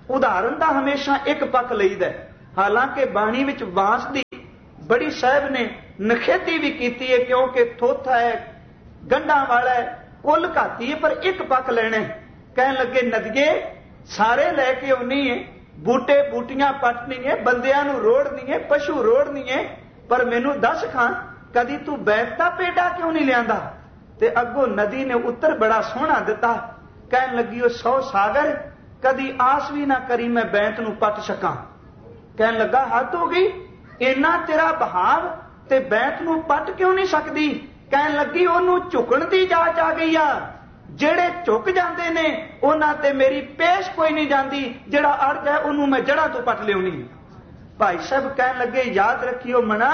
Speaker 1: ਉਦਾਹਰਨ ਦਾ ਹਮੇਸ਼ਾ ਇੱਕ ਪੱਖ ਲਈਦਾ। ਹਾਲਾਂਕਿ ਬਾਣੀ ਵਿੱਚ ਬਾਂਸ ਦੀ ਬੜੀ ਸਾਹਿਬ ਨੇ ਨਖੇਧੀ ਵੀ ਕੀਤੀ ਹੈ, ਕਿਉਂਕਿ ਥੋਥਾ ਹੈ, ਗੰਢਾਂ ਵਾਲਾ ਹੈ, ਕੁੱਲ ਘਾਤੀ ਹੈ, ਪਰ ਇੱਕ ਪੱਖ ਲੈਣਾ। ਕਹਿਣ ਲੱਗੇ ਨਦੀਏ ਸਾਰੇ ਲੈ ਕੇ ਆਉਣੀ ਹੈ, ਬੂਟੇ ਬੂਟੀਆਂ ਪੱਟਣੀ ਹੈ, ਬੰਦਿਆਂ ਨੂੰ ਰੋੜਨੀ ਹੈ, ਪਸ਼ੂ ਰੋੜਨੀ ਹੈ, ਪਰ ਮੈਨੂੰ ਦੱਸ ਖਾਂ ਕਦੀ ਤੂੰ ਬੈਂਤ ਦਾ ਪੇਡਾ ਕਿਉਂ ਨਹੀਂ ਲਿਆਂਦਾ? ਤੇ ਅੱਗੋਂ ਨਦੀ ਨੇ ਉੱਤਰ ਬੜਾ ਸੋਹਣਾ ਦਿੱਤਾ। ਕਹਿਣ ਲੱਗੀ ਉਹ ਸੌ ਸਾਗਰ ਕਦੀ ਆਸ ਵੀ ਨਾ ਕਰੀ ਮੈਂ ਬੈਂਤ ਨੂੰ ਪੱਟ ਸਕਾਂ। ਕਹਿਣ ਲੱਗਾ ਹੱਦ ਹੋ ਗਈ, ਇੰਨਾ ਤੇਰਾ ਬਹਾਵ ਤੇ ਬੈਂਤ ਨੂੰ ਪੱਟ ਕਿਉਂ ਨਹੀਂ ਸਕਦੀ? ਕਹਿਣ ਲੱਗੀ ਉਹਨੂੰ ਝੁਕਣ ਦੀ ਜਾਚ ਆ ਗਈ ਆ। ਜਿਹੜੇ ਝੁਕ ਜਾਂਦੇ ਨੇ ਉਹਨਾਂ ਤੇ ਮੇਰੀ ਪੇਸ਼ ਕੋਈ ਨਹੀਂ ਜਾਂਦੀ, ਜਿਹੜਾ ਅੜ ਜਾਏ ਉਹਨੂੰ ਮੈਂ ਜੜ੍ਹਾਂ ਤੋਂ ਪੱਟ ਲਿਆਉਣੀ। ਭਾਈ ਸਾਹਿਬ ਕਹਿਣ ਲੱਗੇ ਯਾਦ ਰੱਖਿਓ ਮਣਾ,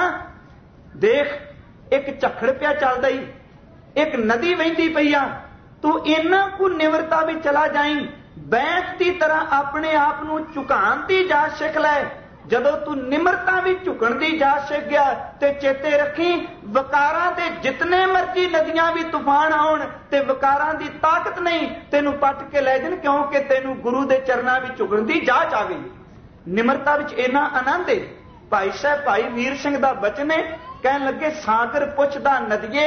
Speaker 1: ਦੇਖ ਇੱਕ ਝੱਖੜ ਪਿਆ ਚੱਲਦਾ ਹੀ, ਇੱਕ ਨਦੀ ਵਹਿੰਦੀ ਪਈ ਆ, ਤੂੰ ਇੰਨਾ ਕੁ ਨਿਮਰਤਾ ਵੀ ਚਲਾ ਜਾਈਂ, ਬੈਂਤ ਦੀ ਤਰ੍ਹਾਂ ਆਪਣੇ ਆਪ ਨੂੰ ਝੁਕਾਉਣ ਦੀ ਜਾਚ ਸਿੱਖ ਲੈ। ਜਦੋਂ ਤੂੰ ਨਿਮਰਤਾ ਵੀ ਝੁਕਣ ਦੀ ਜਾਚ ਸਿੱਖ ਗਿਆ ਤੇ ਚੇਤੇ ਰੱਖੀ ਵਕਾਰਾਂ ਦੇ ਜਿਤਨੇ ਮਰਜ਼ੀ ਨਦੀਆਂ ਵੀ ਤੂਫਾਨ ਆਉਣ ਤੇ ਵਕਾਰਾਂ ਦੀ ਤਾਕਤ ਨਹੀਂ ਤੈਨੂੰ ਪੱਟ ਕੇ ਲੈ ਜਾਣ, ਕਿਉਂਕਿ ਤੈਨੂੰ ਗੁਰੂ ਦੇ ਚਰਨਾਂ ਵਿੱਚ ਝੁਕਣ ਦੀ ਜਾਚ ਆ ਗਈ। ਨਿਮਰਤਾ ਵਿੱਚ ਇੰਨਾ ਆਨੰਦ ਹੈ। ਭਾਈ ਸਾਹਿਬ ਭਾਈ ਵੀਰ ਸਿੰਘ ਦਾ ਬਚਨ ਹੈ, ਕਹਿਣ ਲੱਗੇ ਸਾਗਰ ਪੁੱਛਦਾ ਨਦੀਏ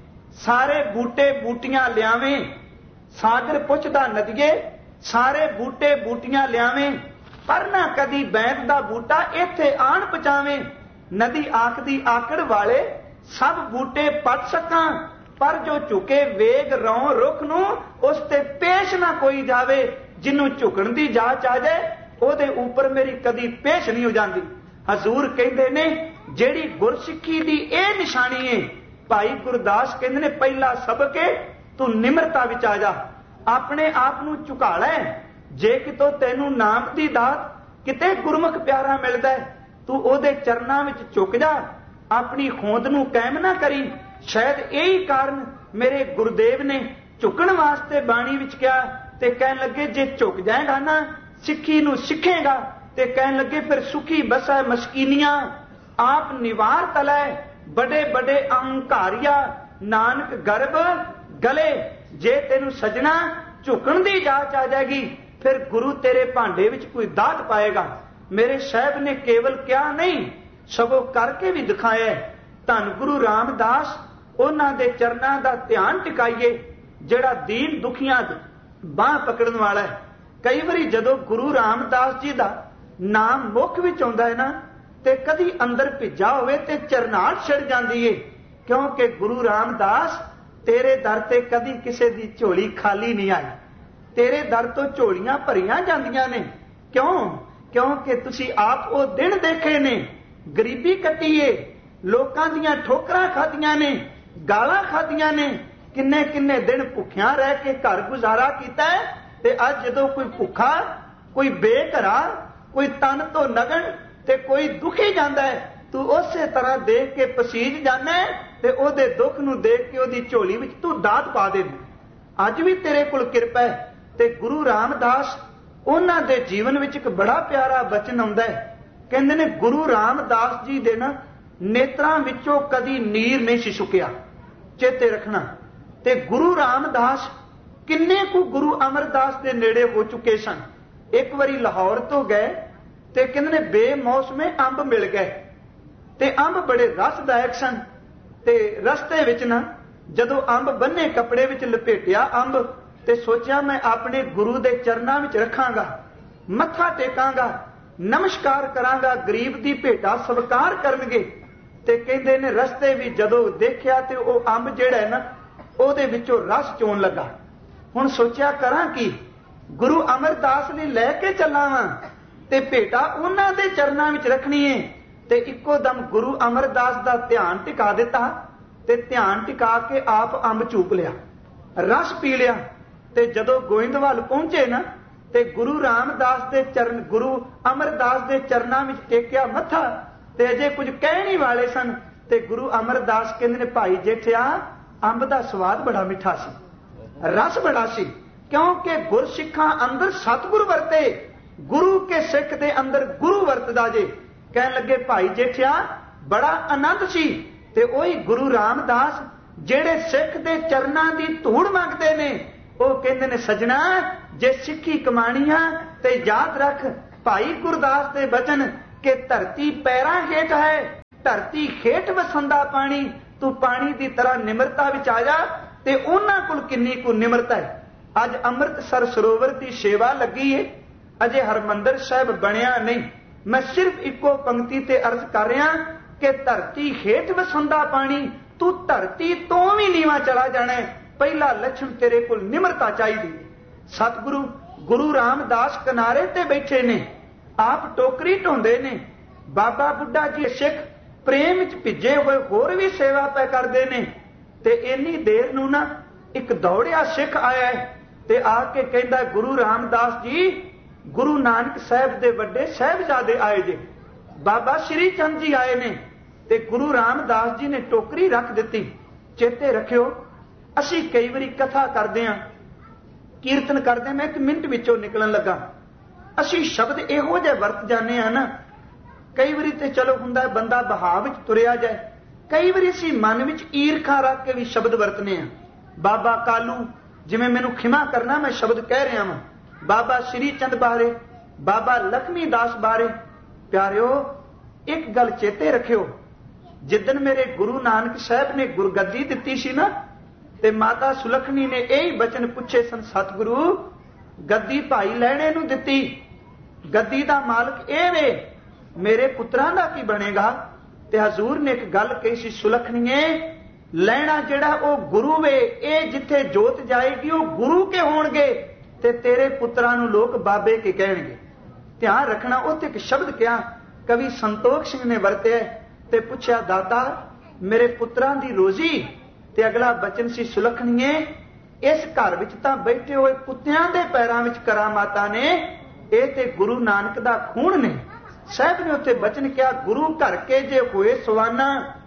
Speaker 1: ਸਾਰੇ ਬੂਟੇ ਬੂਟੀਆਂ ਲਿਆਵੇਂ, ਸਾਗਰ ਪੁੱਛਦਾ ਨਦੀਏ ਸਾਰੇ ਬੂਟੇ ਬੂਟੀਆਂ ਲਿਆਵੇਂ, ਪਰ ਨਾ ਕਦੀ ਬੈਂਤ ਦਾ ਬੂਟਾ ਇੱਥੇ ਆਣ ਪਹੁੰਚਾਵੇਂ। ਨਦੀ ਆਖਦੀ ਆਕੜ ਵਾਲੇ ਸਭ ਬੂਟੇ ਪੱਟ ਸਕਾਂ, ਪਰ ਜੋ ਝੁਕੇ ਵੇਗ ਰੌਂ ਰੁੱਖ ਨੂੰ ਉਸ ਤੇ ਪੇਸ਼ ਨਾ ਕੋਈ ਜਾਵੇ। ਜਿਹਨੂੰ ਝੁਕਣ ਦੀ ਜਾਚ ਆ ਜਾਏ ਉਹਦੇ ਉੱਪਰ ਮੇਰੀ ਕਦੀ ਪੇਸ਼ ਨਹੀਂ ਹੋ ਜਾਂਦੀ। ਹਜ਼ੂਰ ਕਹਿੰਦੇ ਨੇ ਜਿਹੜੀ ਗੁਰਸਿੱਖੀ ਦੀ ਇਹ ਨਿਸ਼ਾਨੀ ਹੈ। ਭਾਈ ਗੁਰਦਾਸ ਕਹਿੰਦੇ ਨੇ ਪਹਿਲਾ ਸਬਕ ਹੈ ਤੂੰ ਨਿਮਰਤਾ ਵਿੱਚ ਆ ਜਾ, ਆਪਣੇ ਆਪ ਨੂੰ ਝੁਕਾ ਲੈ। ਜੇ ਕਿਤੋਂ ਤੈਨੂੰ ਨਾਮ ਦੀ ਦਾਤ ਕਿਤੇ ਗੁਰਮੁਖ ਪਿਆਰਾ ਮਿਲਦਾ ਤੂੰ ਉਹਦੇ ਚਰਨਾਂ ਵਿੱਚ ਝੁਕ ਜਾ, ਆਪਣੀ ਹੋਂਦ ਨੂੰ ਕਾਇਮ ਨਾ ਕਰੀ। ਸ਼ਾਇਦ ਇਹੀ ਕਾਰਨ ਮੇਰੇ ਗੁਰਦੇਵ ਨੇ ਝੁਕਣ ਵਾਸਤੇ ਬਾਣੀ ਵਿੱਚ ਕਿਹਾ। ਤੇ ਕਹਿਣ ਲੱਗੇ ਜੇ ਝੁਕ ਜਾਏਗਾ ਨਾ ਸਿੱਖੀ ਨੂੰ ਸਿੱਖੇਗਾ, ਤੇ ਕਹਿਣ ਲੱਗੇ ਫਿਰ ਸੁਖੀ ਬਸੈ ਮਸਕੀਨੀਆਂ ਆਪ ਨਿਵਾਰ ਤਲੈ ਬੜੇ ਬੜੇ ਅਹੰਕਾਰੀਆ ਨਾਨਕ ਗਰਭ ਗਲੇ। ਜੇ ਤੈਨੂੰ ਸਜਣਾ ਝੁਕਣ ਦੀ ਜਾਚ ਆ ਜਾਏਗੀ ਫਿਰ ਗੁਰੂ ਤੇਰੇ ਭਾਂਡੇ ਵਿੱਚ ਕੋਈ ਦਾਤ ਪਾਏਗਾ। ਮੇਰੇ ਸਾਹਿਬ ਨੇ ਕੇਵਲ ਕਿਹਾ ਨਹੀਂ ਸਗੋਂ ਕਰਕੇ ਵੀ ਦਿਖਾਇਆ। ਧੰਨ ਗੁਰੂ ਰਾਮਦਾਸ ਉਹਨਾਂ ਦੇ ਚਰਨਾਂ ਦਾ ਧਿਆਨ ਟਿਕਾਈਏ, ਜਿਹੜਾ ਦੀਨ ਦੁਖੀਆਂ ਦੀ ਬਾਂਹ ਪਕੜਨ ਵਾਲਾ ਹੈ। ਕਈ ਵਾਰੀ ਜਦੋਂ ਗੁਰੂ ਰਾਮਦਾਸ ਜੀ ਦਾ ਨਾਮ ਮੁੱਖ ਵਿੱਚ ਆਉਂਦਾ ਹੈ ਨਾ ਤੇ ਕਦੀ ਅੰਦਰ ਭਿੱਜਾ ਹੋਵੇ ਤੇ ਚਰਨਾਹਟ ਛਿੜ ਜਾਂਦੀ ਏ, ਕਿਉਂਕਿ ਗੁਰੂ ਰਾਮਦਾਸ ਤੇਰੇ ਦਰ ਤੇ ਕਦੀ ਕਿਸੇ ਦੀ ਝੋਲੀ ਖਾਲੀ ਨਹੀਂ ਆਈ। ਤੇਰੇ ਦਰ ਤੋਂ ਝੋਲੀਆਂ ਭਰੀਆਂ ਜਾਂਦੀਆਂ ਨੇ। ਕਿਉਂ? ਕਿਉਂਕਿ ਤੁਸੀਂ ਆਪ ਉਹ ਦਿਨ ਦੇਖੇ ਨੇ, ਗਰੀਬੀ ਕੱਟੀ ਏ, ਲੋਕਾਂ ਦੀਆਂ ਠੋਕਰਾਂ ਖਾਧੀਆਂ ਨੇ, ਗਾਲਾਂ ਖਾਧੀਆਂ ਨੇ, ਕਿੰਨੇ ਕਿੰਨੇ ਦਿਨ ਭੁੱਖਿਆਂ ਰਹਿ ਕੇ ਘਰ ਗੁਜ਼ਾਰਾ ਕੀਤਾ ਹੈ। ਤੇ ਅੱਜ ਜਦੋਂ ਕੋਈ ਭੁੱਖਾ, ਕੋਈ ਬੇਘਰਾ, ਕੋਈ ਤਨ ਤੋਂ ਨਗਨ ਤੇ ਕੋਈ ਦੁਖੀ ਜਾਂਦਾ ਹੈ, ਤੂੰ ਉਸੇ ਤਰ੍ਹਾਂ ਦੇਖ ਕੇ ਪਸੀਜ ਜਾਂਦਾ ਤੇ ਉਹਦੇ ਦੁੱਖ ਨੂੰ ਦੇਖ ਕੇ ਉਹਦੀ ਝੋਲੀ ਵਿੱਚ ਤੂੰ ਦਾਤ ਪਾ ਦੇ। ਅੱਜ ਵੀ ਤੇਰੇ ਕੋਲ ਕਿਰਪਾ ਹੈ। ਤੇ ਗੁਰੂ ਰਾਮਦਾਸ ਉਹਨਾਂ ਦੇ ਜੀਵਨ ਵਿੱਚ ਇੱਕ ਬੜਾ ਪਿਆਰਾ ਬਚਨ ਆਉਂਦਾ ਹੈ। ਕਹਿੰਦੇ ਨੇ ਗੁਰੂ ਰਾਮਦਾਸ ਜੀ ਦੇ ਨਾ ਨੇਤਰਾਂ ਵਿੱਚੋਂ ਕਦੀ ਨੀਰ ਨਹੀਂ ਸੀ ਸੁੱਕਿਆ। ਚੇਤੇ ਰੱਖਣਾ। ਤੇ ਗੁਰੂ ਰਾਮਦਾਸ ਕਿੰਨੇ ਕੁ ਗੁਰੂ ਅਮਰਦਾਸ ਦੇ ਨੇੜੇ ਹੋ ਚੁੱਕੇ ਸਨ। ਇੱਕ ਵਾਰੀ ਲਾਹੌਰ ਤੋਂ ਗਏ ਤੇ ਕਹਿੰਦੇ ਨੇ ਬੇਮੌਸਮੇ ਅੰਬ ਮਿਲ ਗਏ ਤੇ ਅੰਬ ਬੜੇ ਰਸਦਾਇਕ ਸਨ। ਤੇ ਰਸਤੇ ਵਿੱਚ ਨਾ ਜਦੋਂ ਅੰਬ ਬੰਨੇ ਕੱਪੜੇ ਵਿੱਚ ਲਪੇਟਿਆ ਅੰਬ ਤੇ ਸੋਚਿਆ ਮੈਂ ਆਪਣੇ ਗੁਰੂ ਦੇ ਚਰਨਾਂ ਵਿੱਚ ਰੱਖਾਂਗਾ, ਮੱਥਾ ਟੇਕਾਂਗਾ, ਨਮਸਕਾਰ ਕਰਾਂਗਾ, ਗਰੀਬ ਦੀ ਭੇਟਾ ਸਵੀਕਾਰ ਕਰਨਗੇ। ਤੇ ਕਹਿੰਦੇ ਨੇ ਰਸਤੇ ਵੀ ਜਦੋਂ ਦੇਖਿਆ ਤੇ ਉਹ ਅੰਬ ਜਿਹੜਾ ਹੈ ਨਾ ਉਹਦੇ ਵਿੱਚੋਂ ਰਸ ਚੋਣ ਲੱਗਾ। ਹੁਣ ਸੋਚਿਆ ਕਰਾਂ ਕੀ, ਗੁਰੂ ਅਮਰਦਾਸ ਲਈ ਲੈ ਕੇ ਚੱਲਾਂ ਵਾਂ ਤੇ ਭੇਟਾ ਉਹਨਾਂ ਦੇ ਚਰਨਾਂ ਵਿੱਚ ਰੱਖਣੀ ਹੈ। ਤੇ ਇੱਕੋ ਦਮ ਗੁਰੂ ਅਮਰਦਾਸ ਦਾ ਧਿਆਨ ਟਿਕਾ ਦਿੱਤਾ ਤੇ ਧਿਆਨ ਟਿਕਾ ਕੇ ਆਪ ਅੰਬ ਚੂਪ ਲਿਆ, ਰਸ ਪੀ ਲਿਆ। ਤੇ ਜਦੋਂ ਗੋਇੰਦਵਾਲ ਪਹੁੰਚੇ ਨਾ ਤੇ ਗੁਰੂ ਰਾਮਦਾਸ ਦੇ ਚਰਨ, ਗੁਰੂ ਅਮਰਦਾਸ ਦੇ ਚਰਨਾਂ ਵਿੱਚ ਟੇਕਿਆ ਮੱਥਾ ਤੇ ਅਜੇ ਕੁਝ ਕਹਿਣ ਹੀ ਵਾਲੇ ਸਨ। ਤੇ ਗੁਰੂ ਅਮਰਦਾਸ ਕਹਿੰਦੇ ਨੇ ਭਾਈ ਜੇਠਿਆ ਅੰਬ ਦਾ ਸਵਾਦ ਬੜਾ ਮਿੱਠਾ ਸੀ, ਰਸ ਬੜਾ ਸੀ, ਕਿਉਂਕਿ ਗੁਰਸਿੱਖਾਂ ਅੰਦਰ ਸਤਿਗੁਰ ਵਰਤੇ, ਗੁਰੂ ਕੇ ਸਿੱਖ ਦੇ ਅੰਦਰ ਗੁਰੂ ਵਰਤਦਾ ਜੇ। ਕਹਿਣ ਲੱਗੇ ਭਾਈ ਜੇਠਿਆ ਬੜਾ ਆਨੰਦ ਸੀ। ਤੇ ਉਹੀ ਗੁਰੂ ਰਾਮਦਾਸ ਜਿਹੜੇ ਸਿੱਖ ਦੇ ਚਰਨਾਂ ਦੀ ਧੂੜ ਮੰਗਦੇ ਨੇ ਉਹ ਕਹਿੰਦੇ ਨੇ ਸਜਣਾ जे सिक्खी कमाणियां ते याद रख भाई गुरदास दे बचन कि धरती पैरां हेठ है, धरती हेठ वसंदा पानी। तू पानी की तरह निमरता विच आ जा ते उन्हां कोल किन्नी को निमरता है। अज अमृतसर सरोवर की सेवा लगी है, अजे हरमंदर साहिब बनिया नहीं। मैं सिर्फ इको पंक्ति ते अर्ज कर रहा कि धरती हेठ वसंदा पानी, तू धरती तो भी नीवा चला जाना है। पहला लक्षण तेरे को निमरता चाहिए। सतगुरु गुरु रामदास किनारे ते बैठे ने, आप टोकरी ढोंदे ने। बाबा बुढ़ा जी सिख प्रेम विच भिजे हुए होर भी सेवा पै करते ने। ते इन्नी देर नूं ना एक दौड़िया सिख आया है ते आके कहंदा गुरु रामदास जी गुरु नानक साहब दे वड्डे साहिबजादे आए जे, बाबा श्री चंद जी आए ने। ते गुरु रामदास जी ने टोकरी रख दी। चेते रखियो असी कई बारी कथा करते हैं, कीर्तन करते, मैं एक मिनट विचों निकलन लगा, असी शब्द इहो जिहे वरत जाने हैं ना। कई बारी ते चलो हुंदा बंदा बहाव विच तुरिया जाए, कई बारी असी मन विच ईरखा रख के भी शब्द वरतने हैं। बाबा कालू जिवें मैनूं खिमा करना, मैं शब्द कह रहा वां, बाबा श्री चंद बारे, बाबा लक्ष्मी दास बारे। प्यारिओ एक गल चेते रखियो, जिदन मेरे गुरु नानक साहब ने गुरगद्दी दिती सी ना, ते माता सुलखनी ने यही बचन पूछे सन, सतगुरु गद्दी भाई लैणे नूं दिती, गद्दी दा मालक ए वे, मेरे पुत्रां दा की बनेगा। ते हजूर ने एक गल कही सी, सुलखनीए लैणा जिहड़ा ओ गुरु वे, ए जिथे जोत जाएगी ओ गुरु के होणगे ते तेरे पुत्रां नूं लोक बाबे के कहणगे। ध्यान रखना, उत्थे एक शब्द क्या कवि संतोख सिंह ने वरतिया ते पुछया, दाता मेरे पुत्रां दी रोजी। ते अगला बचन सी, सुलखनीए इस घर विच तां बैठे हुए कुत्तियां दे पैरां विच करामातां ने, ए ते गुरु नानक दा खून ने। साहब ने उत्थे बचन किया, गुरु घर के जे होए सवाना,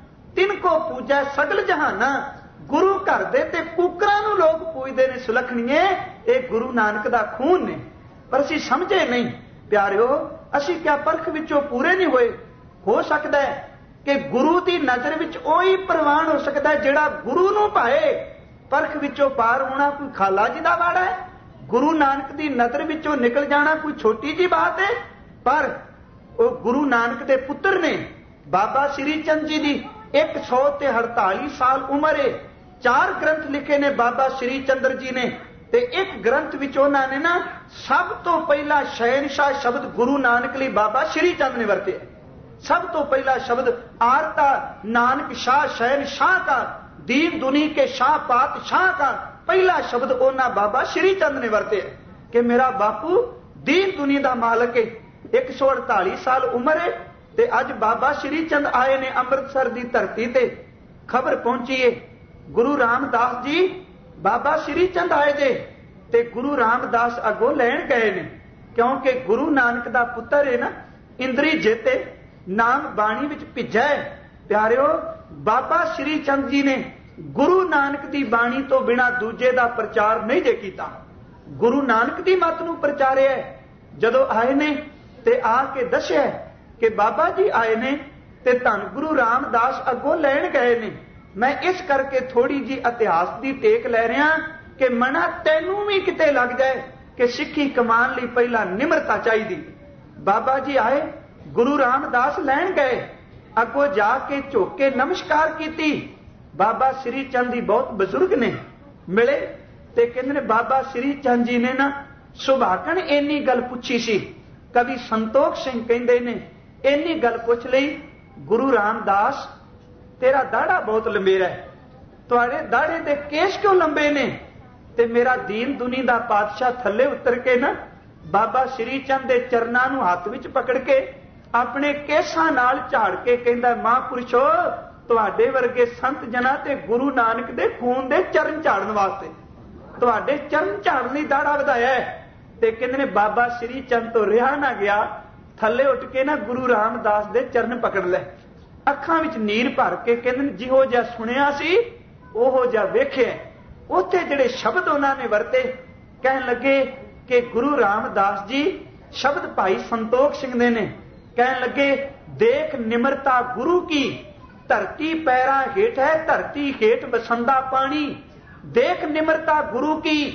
Speaker 1: तिनको पूजा सगल जहाना। गुरु घर दे ते कुकरां नूं लोग पूजदे ने, सुलखनीए ए गुरु नानक दा खून ने। पर असीं समझे नहीं। प्यारिओ असीं क्या परख विचों पूरे नहीं होए। हो सकदा है कि गुरु की नज़र विच ओही प्रवान हो सकता है जिहड़ा गुरु नूं भाए। परख विचों पार होना कोई खाला जी दा वाड़ा है, गुरु नानक की नज़र विचों निकल जाना कोई छोटी जी बात है। पर वो गुरु नानक दे पुत्र ने। बाबा श्री चंद जी की एक सौ ते अड़ताली साल उम्र है, चार ग्रंथ लिखे ने बाबा श्री चंद्र जी ने। ते एक ग्रंथ विच उन्हां ने ना सब तो पहला शहनशाह शब्द गुरु नानक लई बाबा श्री चंद ने वरते। सब तो पहला शब्द आरता नानक शाह शहनशाह का, दीन दुनी के शाह पातशाह का पहला शब्द उन्हां बाबा श्री चंद ने वरते कि मेरा बापू दीन दुनी का मालक है। एक सौ अड़ताली साल उम्र है ते अज बाबा श्री चंद आए ने अमृतसर की धरती ते। खबर पहुंची है गुरु रामदास जी बाबा श्री चंद आए जे ते गुरु रामदास अगों लैण गए ने, क्योंकि गुरु नानक दा पुत्र है ना इंद्री जेते नाम बाणी विच भिजा है। प्यारिओ बाबा श्री चंद जी ने गुरु नानक दी बाणी तो बिना दूजे दा प्रचार नहीं जे कीता, गुरु नानक दी मत नूं प्रचारिया है। जदों आए ने ते आके दस्सिया कि बाबा जी आए ने ते धन गुरु रामदास अगों लैण गए ने। मैं इस करके थोड़ी जी इतिहास की टेक लै रहा कि मना तैनूं भी किते लग जाए कि सिक्खी कमान लई पहला निमरता चाहिए। बाबा जी आए, गुरु रामदास लैण गए, अगों जाके झुक के नमस्कार की। बाबा श्री चंद जी बहुत बजुर्ग ने, मिले ते कहंदे ने बाबा श्री चंद जी ने ना सुभागण इन्नी गल पूछी सी। कवि संतोख सिंह कहंदे ने इन्नी गल पूछ लई, गुरु रामदास तेरा दाड़ा बहुत लंबेरा है, तुहाडे दाड़े दे केस क्यों लंबे ने? ते मेरा दीन दुनी दा पातशाह थल्ले उतर के ना बाबा श्री चंद दे चरनां नूं हत्थ विच पकड़ के अपने केसां नाल झाड़ के कहंदा, महापुरुषो तुहाडे वर्गे संत जना ते गुरु नानक दे खून दे चरण झाड़न वास्ते तुहाडे चरण झाड़न लई दाड़ा वधाया है। ते कहंदे ने बाबा श्री चंद तो रिहा ना गया, थल्ले उठ के ना गुरु रामदास दे चरण पकड़ ले, अखां विच नीर भर के कहंदे जिहो जिहा सुनिया सी ओहो जिहा वेखिया। उत्थे जिहड़े शब्द उन्हां ने वरते, कहण लगे कि गुरु रामदास जी शब्द भाई संतोख सिंह दे ने। कहण लगे देख निमरता गुरु की, धरती पैरां हेठ है, धरती हेठ बसंदा पानी। देख निमरता गुरु की,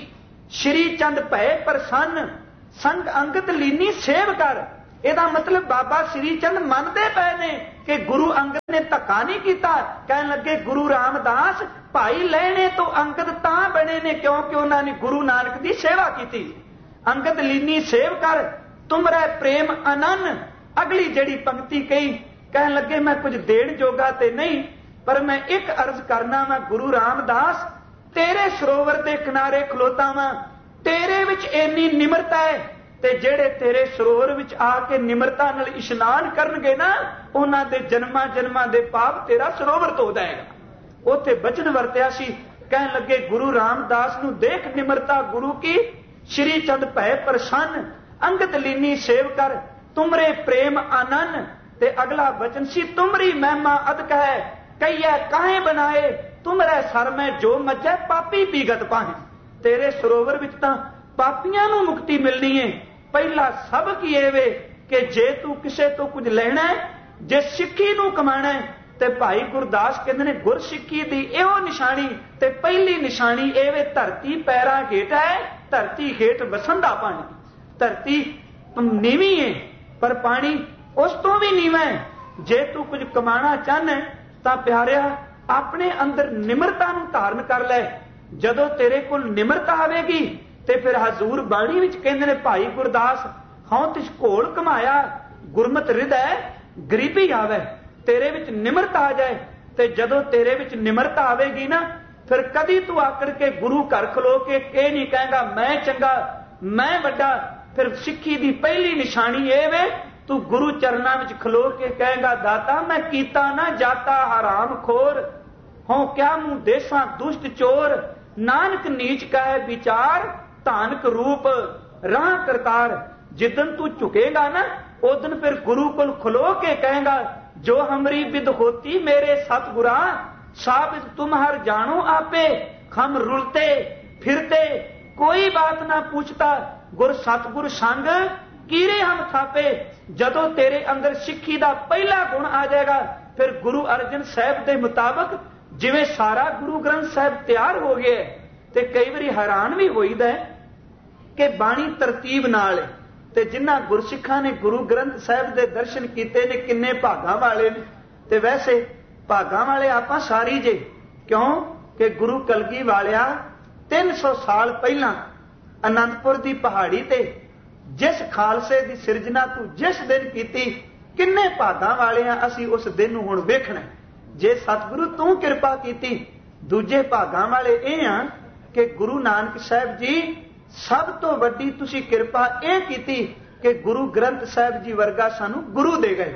Speaker 1: श्री चंद भय प्रसन्न संग अंगत लीनी सेव कर। ਇਹਦਾ ਮਤਲਬ ਬਾਬਾ ਸ੍ਰੀ ਚੰਦ ਮੰਨਦੇ ਪਏ ਨੇ ਕਿ ਗੁਰੂ ਅੰਗਦ ਨੇ ਧੱਕਾ ਨਹੀਂ ਕੀਤਾ। ਕਹਿਣ ਲੱਗੇ ਗੁਰੂ ਰਾਮਦਾਸ ਭਾਈ ਲੈਣੇ ਤੋਂ ਅੰਗਦ ਤਾਂ ਬਣੇ ਨੇ ਕਿਉਂਕਿ ਉਹਨਾਂ ਨੇ ਗੁਰੂ ਨਾਨਕ ਦੀ ਸੇਵਾ ਕੀਤੀ। ਅੰਗਦ ਲੀਨੀ ਸੇਵ ਕਰ ਤੁਮਰੇ ਪ੍ਰੇਮ ਅਨੰਨ। ਅਗਲੀ ਜਿਹੜੀ ਪੰਕਤੀ ਕਹੀ, ਕਹਿਣ ਲੱਗੇ ਮੈਂ ਕੁਝ ਦੇਣ ਜੋਗਾ ਤੇ ਨਹੀਂ, ਪਰ ਮੈਂ ਇੱਕ ਅਰਜ਼ ਕਰਨਾ ਵਾ ਗੁਰੂ ਰਾਮਦਾਸ, ਤੇਰੇ ਸਰੋਵਰ ਦੇ ਕਿਨਾਰੇ ਖਲੋਤਾ ਵਾਂ, ਤੇਰੇ ਵਿੱਚ ਇੰਨੀ ਨਿਮਰਤਾ ਹੈ ਤੇ ਜਿਹੜੇ ਤੇਰੇ ਸਰੋਵਰ ਵਿੱਚ ਆ ਕੇ ਨਿਮਰਤਾ ਨਾਲ ਇਸ਼ਨਾਨ ਕਰਨਗੇ ਨਾ, ਉਹਨਾਂ ਦੇ ਜਨਮਾਂ ਜਨਮਾਂ ਦੇ ਪਾਪ ਤੇਰਾ ਸਰੋਵਰ ਧੋ ਜਾਏਗਾ। ਉੱਥੇ ਬਚਨ ਵਰਤਿਆ ਸੀ। ਕਹਿਣ ਲੱਗੇ ਗੁਰੂ ਰਾਮਦਾਸ ਨੂੰ ਦੇਖ ਨਿਮਰਤਾ ਗੁਰੂ ਕੀ, ਸ਼੍ਰੀ ਚੰਦ ਭੈ ਪ੍ਰਸੰਨ ਅੰਗਦ ਲੀਨੀ ਸੇਵ ਕਰ ਤੁਮਰੇ ਪ੍ਰੇਮ ਆਨੰਨ। ਤੇ ਅਗਲਾ ਬਚਨ ਸੀ ਤੁਮਰੀ ਮਹਿਮਾ ਅਦਕ ਹੈ ਕਈਐ ਕਾਹੇ ਬਣਾਏ ਤੁਮਰੇ ਸਰ ਮੈਂ ਜੋ ਮੱਜੈ ਪਾਪੀ ਪੀਗਤ ਪਾਹੇ। ਤੇਰੇ ਸਰੋਵਰ ਵਿੱਚ ਤਾਂ ਪਾਪੀਆਂ ਨੂੰ ਮੁਕਤੀ ਮਿਲਣੀ ਹੈ। ਪਹਿਲਾ ਸਬਕ ਇਹ ਵੇ ਕਿ ਜੇ ਤੂੰ ਕਿਸੇ ਤੋਂ ਕੁਝ ਲੈਣਾ ਹੈ, ਜੇ ਸਿੱਖੀ ਨੂੰ ਕਮਾਣਾ ਹੈ, ਤੇ ਭਾਈ ਗੁਰਦਾਸ ਕਹਿੰਦੇ ਨੇ ਗੁਰਸਿੱਖੀ ਦੀ ਇਹੋ ਨਿਸ਼ਾਨੀ ਤੇ ਪਹਿਲੀ ਨਿਸ਼ਾਨੀ ਇਹ ਵੇ ਧਰਤੀ ਪੈਰਾਂ ਹੇਠ ਹੈ, ਧਰਤੀ ਹੇਠ ਵਸੰਦਾ ਪਾਣੀ। ਧਰਤੀ ਨੀਵੀਂ ਹੈ ਪਰ ਪਾਣੀ ਉਸ ਤੋਂ ਵੀ ਨੀਵਾਂ ਹੈ। ਜੇ ਤੂੰ ਕੁਝ ਕਮਾਣਾ ਚਾਹਨਾ ਤਾਂ ਪਿਆਰਿਆ ਆਪਣੇ ਅੰਦਰ ਨਿਮਰਤਾ ਨੂੰ ਧਾਰਨ ਕਰ ਲੈ। ਜਦੋਂ ਤੇਰੇ ਕੋਲ ਨਿਮਰਤਾ ਆਵੇਗੀ ਤੇ ਫਿਰ ਹਜ਼ੂਰ ਬਾਣੀ ਵਿੱਚ ਕਹਿੰਦੇ ਨੇ ਭਾਈ ਗੁਰਦਾਸ ਹਉ ਤਿਸ ਘੋਲ ਕਮਾਇਆ ਗੁਰਮਤ ਹਿਰਦੈ ਗਰੀਬੀ ਆਵੇ। ਤੇਰੇ ਵਿੱਚ ਨਿਮਰਤਾ ਆ ਜਾਏ ਤੇ ਜਦੋਂ ਤੇਰੇ ਵਿੱਚ ਨਿਮਰਤਾ ਆਵੇਗੀ ਨਾ, ਫਿਰ ਕਦੀ ਤੂੰ ਆਕੜ ਕੇ ਗੁਰੂ ਘਰ ਖਲੋ ਕੇ ਇਹ ਨਹੀਂ ਕਹੇਗਾ ਮੈਂ ਚੰਗਾ ਮੈਂ ਵੱਡਾ। ਫਿਰ ਸਿੱਖੀ ਦੀ ਪਹਿਲੀ ਨਿਸ਼ਾਨੀ ਇਹ ਵੇ ਤੂੰ ਗੁਰੂ ਚਰਨਾਂ ਵਿੱਚ ਖਲੋ ਕੇ ਕਹੇਗਾ ਦਾਤਾ ਮੈਂ ਕੀਤਾ ਨਾ ਜਾਤਾ ਹਰਾਮ ਖੋਰ ਹੋਂ ਕਿਆ ਮੂੰ ਦੇਸਾਂ ਦੁਸ਼ਟ ਚੋਰ ਨਾਨਕ ਨੀਚ ਕਹੇ ਵਿਚਾਰ ਧਾਨਕ ਰੂਪ ਰਾਹ ਕਰਤਾਰ। ਜਿੱਦਨ ਤੂੰ ਝੁਕੇਗਾ ਨਾ ਉਦਨ ਫਿਰ ਗੁਰੂ ਕੋਲ ਖਲੋ ਕੇ ਕਹੇਗਾ ਜੋ ਹਮਰੀ ਵਿਦ ਹੋਤੀ ਮੇਰੇ ਸਤਿਗੁਰਾ ਸਾਬਿਤ ਤੁਮ ਹਰ ਜਾਣੋ ਆਪੇ ਖਮ ਰੁਲਤੇ ਫਿਰਤੇ ਕੋਈ ਬਾਤ ਨਾ ਪੁੱਛਤਾ ਗੁਰ ਸਤਿਗੁਰ ਸੰਗ ਕੀਰੇ ਹਮ ਥਾਪੇ। ਜਦੋਂ ਤੇਰੇ ਅੰਦਰ ਸਿੱਖੀ ਦਾ ਪਹਿਲਾ ਗੁਣ ਆ ਜਾਏਗਾ ਫਿਰ ਗੁਰੂ ਅਰਜਨ ਸਾਹਿਬ ਦੇ ਮੁਤਾਬਕ ਜਿਵੇਂ ਸਾਰਾ ਗੁਰੂ ਗ੍ਰੰਥ ਸਾਹਿਬ ਤਿਆਰ ਹੋ ਗਿਆ ਤੇ ਕਈ ਵਾਰੀ ਹੈਰਾਨ ਵੀ ਹੋਈਦਾ ਕਿ ਬਾਣੀ ਤਰਤੀਬ ਨਾਲ ਤੇ ਜਿਨ੍ਹਾਂ ਗੁਰਸਿੱਖਾਂ ਨੇ ਗੁਰੂ ਗ੍ਰੰਥ ਸਾਹਿਬ ਦੇ ਦਰਸ਼ਨ ਕੀਤੇ ਨੇ ਕਿੰਨੇ ਭਾਗਾਂ ਵਾਲੇ ਨੇ। ਤੇ ਵੈਸੇ ਭਾਗਾਂ ਵਾਲੇ ਆਪਾਂ ਸਾਰੀ ਜੇ ਕਿਉਂ ਕਿ ਗੁਰੂ ਕਲਗੀ ਵਾਲਿਆ ਤਿੰਨ ਸੌ ਸਾਲ ਪਹਿਲਾਂ ਅਨੰਦਪੁਰ ਦੀ ਪਹਾੜੀ ਤੇ ਜਿਸ ਖਾਲਸੇ ਦੀ ਸਿਰਜਣਾ ਤੂੰ ਜਿਸ ਦਿਨ ਕੀਤੀ ਕਿੰਨੇ ਭਾਗਾਂ ਵਾਲੇ ਆ ਅਸੀਂ ਉਸ ਦਿਨ ਨੂੰ ਹੁਣ ਵੇਖਣਾ। ਜੇ ਸਤਿਗੁਰੂ ਤੂੰ ਕਿਰਪਾ ਕੀਤੀ ਦੂਜੇ ਭਾਗਾਂ ਵਾਲੇ ਇਹ ਆ ਕਿ ਗੁਰੂ ਨਾਨਕ ਸਾਹਿਬ ਜੀ ਸਭ ਤੋਂ ਵੱਡੀ ਤੁਸੀਂ ਕਿਰਪਾ ਇਹ ਕੀਤੀ ਕਿ ਗੁਰੂ ਗ੍ਰੰਥ ਸਾਹਿਬ ਜੀ ਵਰਗਾ ਸਾਨੂੰ ਗੁਰੂ ਦੇ ਗਏ।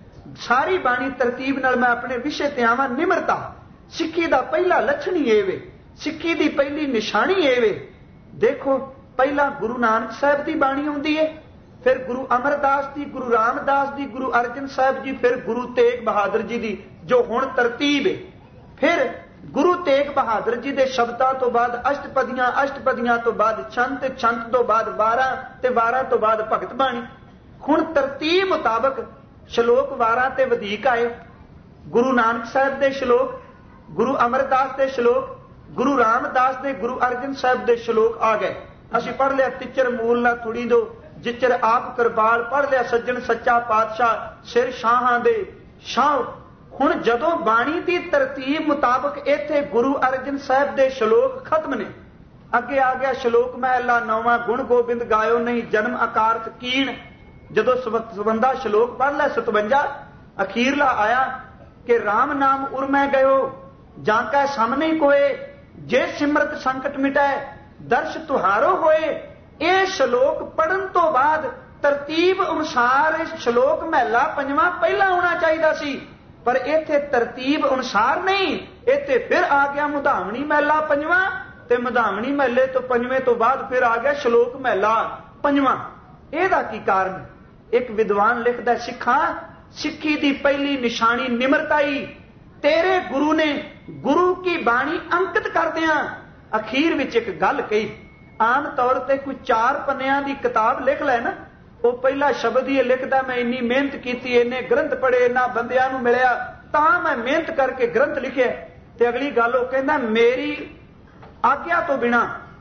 Speaker 1: ਸਾਰੀ ਬਾਣੀ ਤਰਤੀਬ ਨਾਲ ਮੈਂ ਆਪਣੇ ਵਿਸ਼ੇ ਤੇ ਆਵਾਂ। ਨਿਮਰਤਾ ਸਿੱਖੀ ਦਾ ਪਹਿਲਾ ਲੱਛਣ ਹੀ ਇਹ ਵੇ, ਸਿੱਖੀ ਦੀ ਪਹਿਲੀ ਨਿਸ਼ਾਨੀ ਇਹ ਵੇ। ਦੇਖੋ ਪਹਿਲਾਂ ਗੁਰੂ ਨਾਨਕ ਸਾਹਿਬ ਦੀ ਬਾਣੀ ਆਉਂਦੀ ਹੈ, ਫਿਰ ਗੁਰੂ ਅਮਰਦਾਸ ਦੀ, ਗੁਰੂ ਰਾਮਦਾਸ ਦੀ, ਗੁਰੂ ਅਰਜਨ ਸਾਹਿਬ ਜੀ, ਫਿਰ ਗੁਰੂ ਤੇਗ ਬਹਾਦਰ ਜੀ ਦੀ ਜੋ ਹੁਣ ਤਰਤੀਬ ਹੈ। ਫਿਰ ਗੁਰੂ ਤੇਗ ਬਹਾਦਰ ਜੀ ਦੇ ਸ਼ਬਦਾਂ ਤੋਂ ਬਾਅਦ ਅਸ਼ਟਪਦੀਆਂ, ਅਸ਼ਟਪਦੀਆਂ ਤੋਂ ਬਾਅਦ ਛੰਤ, ਛੰਤ ਤੋਂ ਬਾਅਦ ਬਾਰਾਂ ਤੇ ਬਾਰਾਂ ਤੋਂ ਬਾਅਦ ਭਗਤ ਬਾਣੀ। ਹੁਣ ਤਰਤੀਬ ਮੁਤਾਬਕ ਸ਼ਲੋਕ ਵਾਰਾਂ ਤੇ ਵਧੇਕ ਆਏ। ਗੁਰੂ ਨਾਨਕ ਸਾਹਿਬ ਦੇ ਸ਼ਲੋਕ, ਗੁਰੂ ਅਮਰਦਾਸ ਦੇ ਸ਼ਲੋਕ, ਗੁਰੂ ਰਾਮਦਾਸ ਦੇ, ਗੁਰੂ ਅਰਜਨ ਸਾਹਿਬ ਦੇ ਸ਼ਲੋਕ ਆ ਗਏ। ਅਸੀਂ ਪੜ੍ਹ ਲਿਆ ਤਿਚਰ ਮੂਲ ਨਾ ਥੁੜੀ ਦੋ ਜਿਚਰ ਆਪ ਕਰਬਾਲ, ਪੜ੍ਹ ਲਿਆ ਸੱਜਣ ਸੱਚਾ ਪਾਤਸ਼ਾਹ ਸਿਰ ਸ਼ਾਹਾਂ ਦੇ ਸ਼ਾਹ। ਹੁਣ ਜਦੋਂ ਬਾਣੀ ਦੀ ਤਰਤੀਬ ਮੁਤਾਬਕ ਇੱਥੇ ਗੁਰੂ ਅਰਜਨ ਸਾਹਿਬ ਦੇ ਸ਼ਲੋਕ ਖਤਮ ਨੇ, ਅੱਗੇ ਆ ਗਿਆ ਸ਼ਲੋਕ ਮਹਿਲਾ ਨੌਵਾਂ ਗੁਣ ਗੋਬਿੰਦ ਗਾਇਓ ਨਹੀਂ ਜਨਮ ਆਕਾਰਤ ਕੀਣ। ਜਦੋਂ ਸਤਵੰਜਾ ਸ਼ਲੋਕ ਪੜ੍ਹ ਲਿਆ ਸਤਵੰਜਾ, ਅਖੀਰਲਾ ਆਇਆ ਕਿ ਰਾਮ ਨਾਮ ਉਰਮੈ ਗਇਓ ਜਾਂ ਕੈ ਸਾਹਮਣੇ ਕੋਏ ਜੇ ਸਿਮਰਤ ਸੰਕਟ ਮਿਟਾਏ ਦਰਸ਼ ਤੁਹਾਰੋ ਹੋਏ। ਇਹ ਸ਼ਲੋਕ ਪੜਨ ਤੋਂ ਬਾਅਦ ਤਰਤੀਬ ਅਨੁਸਾਰ ਸ਼ਲੋਕ ਮਹਿਲਾ ਪੰਜਵਾਂ ਪਹਿਲਾਂ ਆਉਣਾ ਚਾਹੀਦਾ ਸੀ, ਪਰ ਇੱਥੇ ਤਰਤੀਬ ਅਨੁਸਾਰ ਨਹੀਂ। ਇੱਥੇ ਫਿਰ ਆ ਗਿਆ ਮੁਧਾਵਣੀ ਮਹਿਲਾ ਪੰਜਵਾਂ ਤੇ ਮੁਧਾਵਣੀ ਮਹਿਲੇ ਤੋਂ ਪੰਜਵੇਂ ਤੋਂ ਬਾਅਦ ਫਿਰ ਆ ਗਿਆ ਸ਼ਲੋਕ ਮਹਿਲਾ ਪੰਜਵਾਂ। ਇਹਦਾ ਕੀ ਕਾਰਨ? ਇੱਕ ਵਿਦਵਾਨ ਲਿਖਦਾ ਸਿੱਖਾਂ ਸਿੱਖੀ ਦੀ ਪਹਿਲੀ ਨਿਸ਼ਾਨੀ ਨਿਮਰਤਾ ਹੀ। ਤੇਰੇ ਗੁਰੂ ਨੇ ਗੁਰੂ ਕੀ ਬਾਣੀ ਅੰਕਿਤ ਕਰਦਿਆਂ ਅਖੀਰ ਵਿੱਚ ਇੱਕ ਗੱਲ ਕਹੀ। ਆਮ ਤੌਰ ਤੇ ਕੋਈ ਚਾਰ ਪੰਨਿਆਂ ਦੀ ਕਿਤਾਬ ਲਿਖ ਲੈ ਨਾ, ਉਹ ਪਹਿਲਾ ਸ਼ਬਦ ਹੀ ਲਿਖਦਾ ਮੈਂ ਇੰਨੀ ਮਿਹਨਤ ਕੀਤੀ, ਇੰਨੇ ਗ੍ਰੰਥ ਪੜ੍ਹੇ, ਇਹਨਾਂ ਬੰਦਿਆਂ ਨੂੰ ਮਿਲਿਆ ਤਾਂ ਮੈਂ ਮਿਹਨਤ ਕਰਕੇ ਗ੍ਰੰਥ ਲਿਖਿਆ। ਤੇ ਅਗਲੀ ਗੱਲ ਉਹ ਕਹਿੰਦਾ ਮੇਰੀ ਆਗਿਆ ਤੋਂ ਬਿਨਾ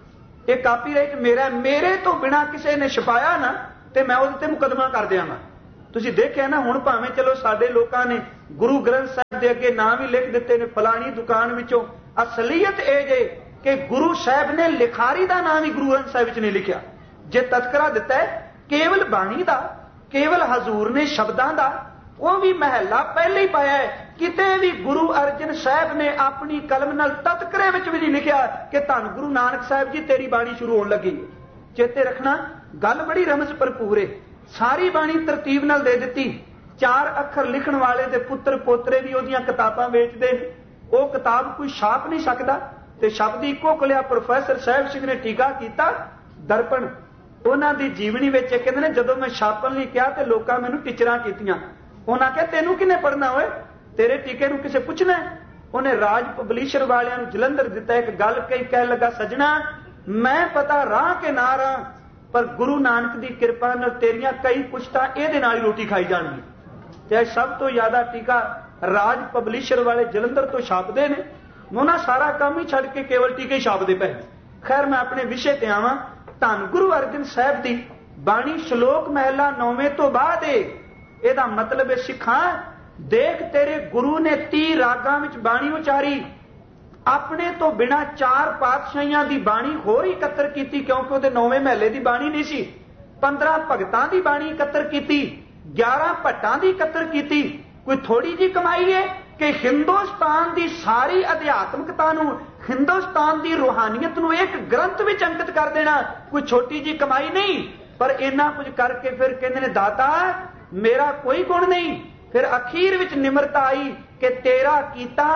Speaker 1: ਇਹ ਕਾਪੀਰਾਈਟ ਮੇਰਾ, ਮੇਰੇ ਤੋਂ ਬਿਨਾ ਕਿਸੇ ਨੇ ਛਪਾਇਆ ਨਾ ਤੇ ਮੈਂ ਉਹਦੇ ਤੇ ਮੁਕੱਦਮਾ ਕਰ ਦਿਆਂਗਾ। ਤੁਸੀਂ ਦੇਖਿਆ ਨਾ, ਹੁਣ ਭਾਵੇਂ ਚਲੋ ਸਾਡੇ ਲੋਕਾਂ ਨੇ ਗੁਰੂ ਗ੍ਰੰਥ ਸਾਹਿਬ ਦੇ ਅੱਗੇ ਨਾਂ ਵੀ ਲਿਖ ਦਿੱਤੇ ਨੇ ਫਲਾਣੀ ਦੁਕਾਨ ਵਿੱਚੋਂ। ਅਸਲੀਅਤ ਇਹ ਜੇ ਕਿ ਗੁਰੂ ਸਾਹਿਬ ਨੇ ਲਿਖਾਰੀ ਦਾ ਨਾਂ ਵੀ ਗੁਰੂ ਗ੍ਰੰਥ ਸਾਹਿਬ ਵਿੱਚ ਨਹੀਂ ਲਿਖਿਆ। ਜੇ ਤਜ਼ਕਰਾ ਦਿੱਤਾ ਹੈ ਕੇਵਲ ਬਾਣੀ ਦਾ, ਕੇਵਲ ਹਜ਼ੂਰ ਨੇ ਸ਼ਬਦਾਂ ਦਾ, ਉਹ ਵੀ ਮਹੱਲਾ ਪਹਿਲੇ ਹੀ ਪਾਇਆ ਹੈ। ਕਿਤੇ ਵੀ ਗੁਰੂ ਅਰਜਨ ਸਾਹਿਬ ਨੇ ਆਪਣੀ ਕਲਮ ਨਾਲ ਤਜ਼ਕਰੇ ਵਿੱਚ ਵੀ ਨਹੀਂ ਲਿਖਿਆ ਕਿ ਧੰਨ ਗੁਰੂ ਨਾਨਕ ਸਾਹਿਬ ਜੀ ਤੇਰੀ ਬਾਣੀ ਸ਼ੁਰੂ ਹੋਣ ਲੱਗੀ। ਚੇਤੇ ਰੱਖਣਾ, ਗੱਲ ਬੜੀ ਰਮਜ਼ ਭਰਪੂਰ ਹੈ। ਸਾਰੀ ਬਾਣੀ ਤਰਤੀਬ ਨਾਲ ਦੇ ਦਿੱਤੀ। ਚਾਰ ਅੱਖਰ ਲਿਖਣ ਵਾਲੇ ਦੇ ਪੁੱਤਰ ਪੋਤਰੇ ਵੀ ਉਹਦੀਆਂ ਕਿਤਾਬਾਂ ਵੇਚਦੇ ਨੇ। ਉਹ ਕਿਤਾਬ ਕੋਈ ਛਾਪ ਨਹੀਂ ਸਕਦਾ ਤੇ ਸ਼ਬਦ ਇੱਕੋ ਕਲਿਆ ਪ੍ਰੋਫੈਸਰ ਸਾਹਿਬ ਸਿੰਘ ਨੇ ਟੀਕਾ ਕੀਤਾ ਦਰਪਣ ਉਹਨਾਂ ਦੀ ਜੀਵਨੀ ਵਿੱਚ। ਕਹਿੰਦੇ ਨੇ ਜਦੋਂ ਮੈਂ ਛਾਪਣ ਲਈ ਕਿਹਾ ਤੇ ਲੋਕਾਂ ਮੈਨੂੰ ਟੀਚਰਾਂ ਕੀਤੀਆਂ। ਉਹਨਾਂ ਕਿਹਾ ਤੈਨੂੰ ਕਿਹਨੇ ਪੜ੍ਹਨਾ ਹੋਏ, ਤੇਰੇ ਟੀਕੇ ਨੂੰ ਕਿਸੇ ਪੁੱਛਣਾ। ਉਹਨੇ ਰਾਜ ਪਬਲਿਸ਼ਰ ਵਾਲਿਆਂ ਨੂੰ ਜਲੰਧਰ ਦਿੱਤਾ। ਇੱਕ ਗੱਲ ਕਈ ਕਹਿਣ ਲੱਗਾ, ਸਜਣਾ ਮੈਂ ਪਤਾ ਰਾਹ ਕੇ ਨਾ ਰਾਹ, ਪਰ ਗੁਰੂ ਨਾਨਕ ਦੀ ਕਿਰਪਾ ਨਾਲ ਤੇਰੀਆਂ ਕਈ ਪੁਸ਼ਤਾਂ ਇਹਦੇ ਨਾਲ ਹੀ ਰੋਟੀ ਖਾਈ ਜਾਣਗੀ। ਤੇ ਸਭ ਤੋਂ ਜ਼ਿਆਦਾ ਟੀਕਾ ਰਾਜ ਪਬਲਿਸ਼ਰ ਵਾਲੇ ਜਲੰਧਰ ਤੋਂ ਛਾਪਦੇ ਨੇ। ਉਹਨਾਂ ਸਾਰਾ ਕੰਮ ਹੀ ਛੱਡ ਕੇ ਕੇਵਲ ਟੀਕੇ ਹੀ ਛਾਪਦੇ ਪਏ। ਖੈਰ ਮੈਂ ਆਪਣੇ ਵਿਸ਼ੇ ਤੇ ਆਵਾਂ। ਧੰਨ ਗੁਰੂ ਅਰਜਨ ਸਾਹਿਬ ਦੀ ਬਾਣੀ ਸ਼ਲੋਕ ਮਹਿਲਾ ਨੌਵੇਂ ਤੋਂ ਬਾਅਦ ਇਹਦਾ ਮਤਲਬ ਹੈ ਸਿੱਖਾਂ ਦੇਖ ਤੇਰੇ ਗੁਰੂ ਨੇ ਤੀਹ ਰਾਗਾਂ ਵਿੱਚ ਬਾਣੀ ਉਚਾਰੀ। ਆਪਣੇ ਤੋਂ ਬਿਨਾਂ ਚਾਰ ਪਾਤਸ਼ਾਹੀਆਂ ਦੀ ਬਾਣੀ ਹੋਰ ਇਕੱਤਰ ਕੀਤੀ, ਕਿਉਂਕਿ ਉਹਦੇ ਨੌਵੇਂ ਮਹੱਲੇ ਦੀ ਬਾਣੀ ਨਹੀਂ ਸੀ। ਪੰਦਰਾਂ ਭਗਤਾਂ ਦੀ ਬਾਣੀ ਇਕੱਤਰ ਕੀਤੀ, ਗਿਆਰਾਂ ਭੱਟਾਂ ਦੀ ਇਕੱਤਰ ਕੀਤੀ। ਕੋਈ ਥੋੜੀ ਜੀ ਕਮਾਈ ਹੈ ਕਿ ਹਿੰਦੁਸਤਾਨ ਦੀ ਸਾਰੀ ਅਧਿਆਤਮਿਕਤਾ ਨੂੰ, ਹਿੰਦੁਸਤਾਨ ਦੀ ਰੂਹਾਨੀਅਤ ਨੂੰ ਇੱਕ ਗ੍ਰੰਥ ਵਿੱਚ ਅੰਕਿਤ ਕਰ ਦੇਣਾ ਕੋਈ ਛੋਟੀ ਜੀ ਕਮਾਈ ਨਹੀਂ। ਪਰ ਇੰਨਾ ਕੁਝ ਕਰਕੇ ਫਿਰ ਕਹਿੰਦੇ ਨੇ ਦਾਤਾ ਮੇਰਾ ਕੋਈ ਗੁਣ ਨਹੀਂ। ਫਿਰ ਅਖੀਰ ਵਿੱਚ ਨਿਮਰਤਾ ਆਈ ਕਿ ਤੇਰਾ ਕੀਤਾ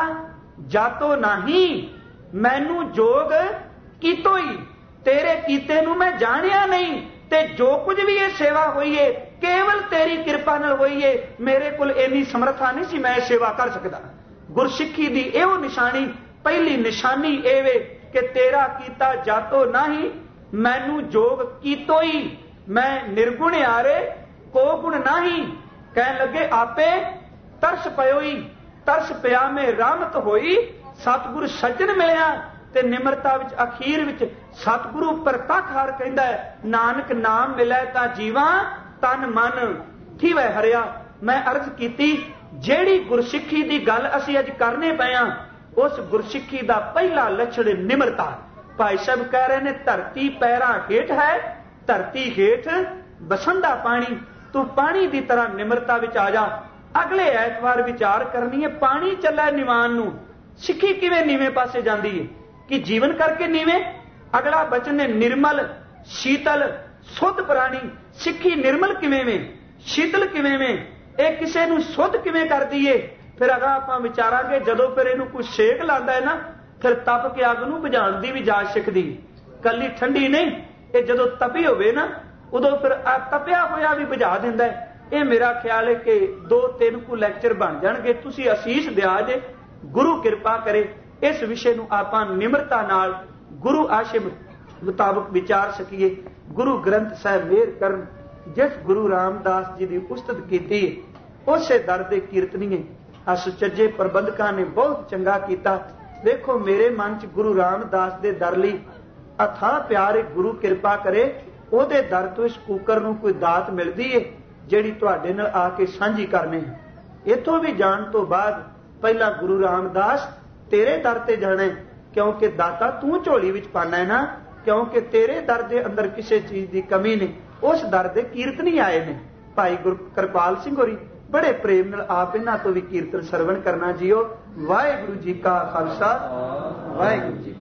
Speaker 1: ਜਾਤੋ ਨਹੀਂ, ਮੈਨੂੰ ਜੋਗ ਕੀਤੋ ਹੀ, ਤੇਰੇ ਕੀਤੇ ਨੂੰ ਮੈਂ ਜਾਣਿਆ ਨਹੀਂ। ਤੇ ਜੋ ਕੁਝ ਵੀ ਇਹ ਸੇਵਾ ਹੋਈ ਏ ਕੇਵਲ ਤੇਰੀ ਕਿਰਪਾ ਨਾਲ ਹੋਈ ਏ। ਮੇਰੇ ਕੋਲ ਇੰਨੀ ਸਮਰੱਥਾ ਨਹੀਂ ਸੀ ਮੈਂ ਇਹ ਸੇਵਾ ਕਰ ਸਕਦਾ। ਗੁਰਸਿੱਖੀ ਦੀ ਇਹੋ ਨਿਸ਼ਾਨੀ, ਪਹਿਲੀ ਨਿਸ਼ਾਨੀ ਇਹ ਵੇ ਕਿ ਤੇਰਾ ਕੀਤਾ ਜਾਤੋ ਨਹੀਂ, ਮੈਨੂੰ ਜੋਗ ਕੀਤੋ ਹੀ। ਮੈਂ ਨਿਰਗੁਣ ਆਰੇ ਕੋ ਗੁਣ ਨਹੀਂ। ਕਹਿਣ ਲੱਗੇ ਆਪੇ ਤਰਸ ਪਇਓਈ, ਤਰਸ ਪਿਆ ਮੇ ਰਹਿਮਤ ਹੋਈ। ਸਤਿਗੁਰ ਸੱਜਣ ਮਿਲਿਆ ਤੇ ਨਿਮਰਤਾ ਵਿੱਚ ਅਖੀਰ ਵਿੱਚ ਸਤਿਗੁਰੂ ਪ੍ਰਤੱਖ ਹਰ ਕਹਿੰਦਾ ਹੈ ਨਾਨਕ ਨਾਮ ਮਿਲੇ ਤਾਂ ਜੀਵਾਂ ਤਨ ਮਨ ਥੀਵੇ ਹਰਿਆ। ਮੈਂ ਅਰਜ਼ ਕੀਤੀ ਜਿਹੜੀ ਗੁਰਸਿੱਖੀ ਦੀ ਗੱਲ ਅਸੀਂ ਅੱਜ ਕਰਨੇ ਪਏ ਹਾਂ ਉਸ ਗੁਰਸਿੱਖੀ ਦਾ ਪਹਿਲਾ ਲੱਛਣ ਨਿਮਰਤਾ। ਭਾਈ ਸਾਹਿਬ ਕਹਿ ਰਹੇ ਨੇ ਧਰਤੀ ਪੈਰਾਂ ਹੇਠ ਹੈ, ਧਰਤੀ ਹੇਠ ਬਸੰਦਾ ਪਾਣੀ, ਤੂੰ ਪਾਣੀ ਦੀ ਤਰ੍ਹਾਂ ਨਿਮਰਤਾ ਵਿੱਚ ਆ ਜਾ। ਅਗਲੇ ਐਤਵਾਰ ਵਿਚਾਰ ਕਰਨੀ ਹੈ ਪਾਣੀ ਚੱਲਾ ਨਿਵਾਨ ਨੂੰ, ਸਿੱਖੀ ਕਿਵੇਂ ਨੀਵੇਂ ਪਾਸੇ ਜਾਂਦੀ ਹੈ ਕਿ ਜੀਵਨ ਕਰਕੇ ਨੀਵੇਂ। ਅਗਲਾ ਬਚਨ ਹੈ ਨਿਰਮਲ ਸ਼ੀਤਲ ਸੁੱਧ ਪ੍ਰਾਣੀ। ਸਿੱਖੀ ਨਿਰਮਲ ਕਿਵੇਂ ਵੇਂ, ਸ਼ੀਤਲ ਕਿਵੇਂ ਵੇਂ, ਇਹ ਕਿਸੇ ਨੂੰ ਸੁੱਧ ਕਿਵੇਂ ਕਰਦੀ ਏ। ਫਿਰ ਅਗਾ ਆਪਾਂ ਵਿਚਾਰਾਂਗੇ ਜਦੋਂ ਫਿਰ ਇਹਨੂੰ ਕੋਈ ਸੇਕ ਲਾਉਂਦਾ ਹੈ ਨਾ ਫਿਰ ਤਪ ਕੇ ਅੱਗ ਨੂੰ ਬੁਝਾਉਣ ਦੀ ਵੀ ਜਾਚ ਸਿੱਖਦੀ। ਕੱਲੀ ਠੰਡੀ ਨਹੀਂ, ਇਹ ਜਦੋਂ ਤਪੀ ਹੋਵੇ ਨਾ ਉਦੋਂ ਫਿਰ ਆ ਤਪਿਆ ਹੋਇਆ ਵੀ ਬੁਝਾ ਦਿੰਦਾ ਹੈ। ਇਹ ਮੇਰਾ ਖਿਆਲ ਹੈ ਕਿ ਦੋ ਤਿੰਨ ਕੁ ਲੈਕਚਰ ਬਣ ਜਾਣਗੇ। ਤੁਸੀਂ ਅਸੀਸ ਦਿਆ ਜੇ, ਗੁਰੂ ਕਿਰਪਾ ਕਰੇ ਇਸ ਵਿਸ਼ੇ ਨੂੰ ਆਪਾਂ ਨਿਮਰਤਾ ਨਾਲ ਗੁਰੂ ਆਸ਼ਿਮ ਮੁਤਾਬਕ ਵਿਚਾਰ ਸਕੀਏ। ਗੁਰੂ ਗ੍ਰੰਥ ਸਾਹਿਬ ਮਿਹਰ ਕਰਨ, ਜਿਸ ਗੁਰੂ ਰਾਮਦਾਸ ਜੀ ਦੀ ਉਸਤਤ ਕੀਤੀ ਉਸੇ ਦਰ ਦੇ ਕੀਰਤਨੀਏ ਆ ਸੁਚੱਜੇ ਪ੍ਰਬੰਧਕਾਂ ਨੇ ਬਹੁਤ ਚੰਗਾ ਕੀਤਾ। ਦੇਖੋ ਮੇਰੇ ਮਨ 'ਚ ਗੁਰੂ ਰਾਮਦਾਸ ਦੇ ਦਰ ਲਈ ਅਥਾਹ ਪਿਆਰ ਹੈ। ਗੁਰੂ ਕਿਰਪਾ ਕਰੇ ਉਹਦੇ ਦਰ ਤੋਂ ਇਸ ਕੂਕਰ ਨੂੰ ਕੋਈ ਦਾਤ ਮਿਲਦੀ ਏ ਜਿਹੜੀ ਤੁਹਾਡੇ ਨਾਲ ਆ ਕੇ ਸਾਂਝੀ ਕਰਨੀ ਹੈ। ਇੱਥੋਂ ਵੀ ਜਾਣ ਤੋਂ ਬਾਅਦ ਪਹਿਲਾਂ ਗੁਰੂ ਰਾਮਦਾਸ ਤੇਰੇ ਦਰ ਤੇ ਜਾਣਾ, ਕਿਉਂਕਿ ਦਾਤਾ ਤੂੰ ਝੋਲੀ ਵਿੱਚ ਪਾਣਾ ਹੈ ਨਾ, ਕਿਉਂਕਿ ਤੇਰੇ ਦਰ ਦੇ ਅੰਦਰ ਕਿਸੇ ਚੀਜ਼ ਦੀ ਕਮੀ ਨਹੀਂ। ਉਸ ਦਰ ਦੇ ਕੀਰਤਨੀ ਆਏ ਨੇ ਭਾਈ ਗੁਰ ਕਿਰਪਾਲ ਸਿੰਘ ਹੋਰੀ, ਬੜੇ ਪ੍ਰੇਮ ਨਾਲ ਆਪ ਇਹਨਾਂ ਤੋਂ ਵੀ ਕੀਰਤਨ ਸਰਵਣ ਕਰਨਾ ਜੀਓ। ਵਾਹਿਗੁਰੂ ਜੀ ਕਾ ਖਾਲਸਾ, ਵਾਹਿਗੁਰੂ ਜੀ।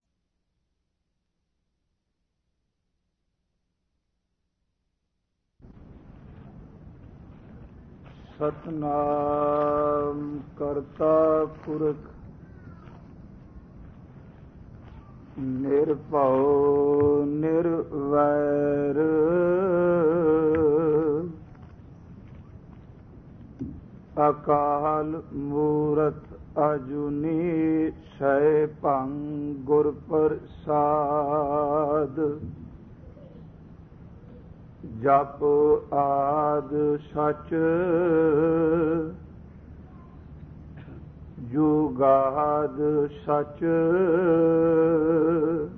Speaker 2: ਸਤਨਾਮ ਕਰਤਾ ਪੁਰਖ ਨਿਰਭਉ ਨਿਰਵੈਰ ਅਕਾਲ ਮੂਰਤ ਅਜੂਨੀ ਸੈਭੰ ਗੁਰ ਪ੍ਰਸਾਦ। ਜਪ ਆਦ ਸਚ ਜੁਗਾਦ ਸਚ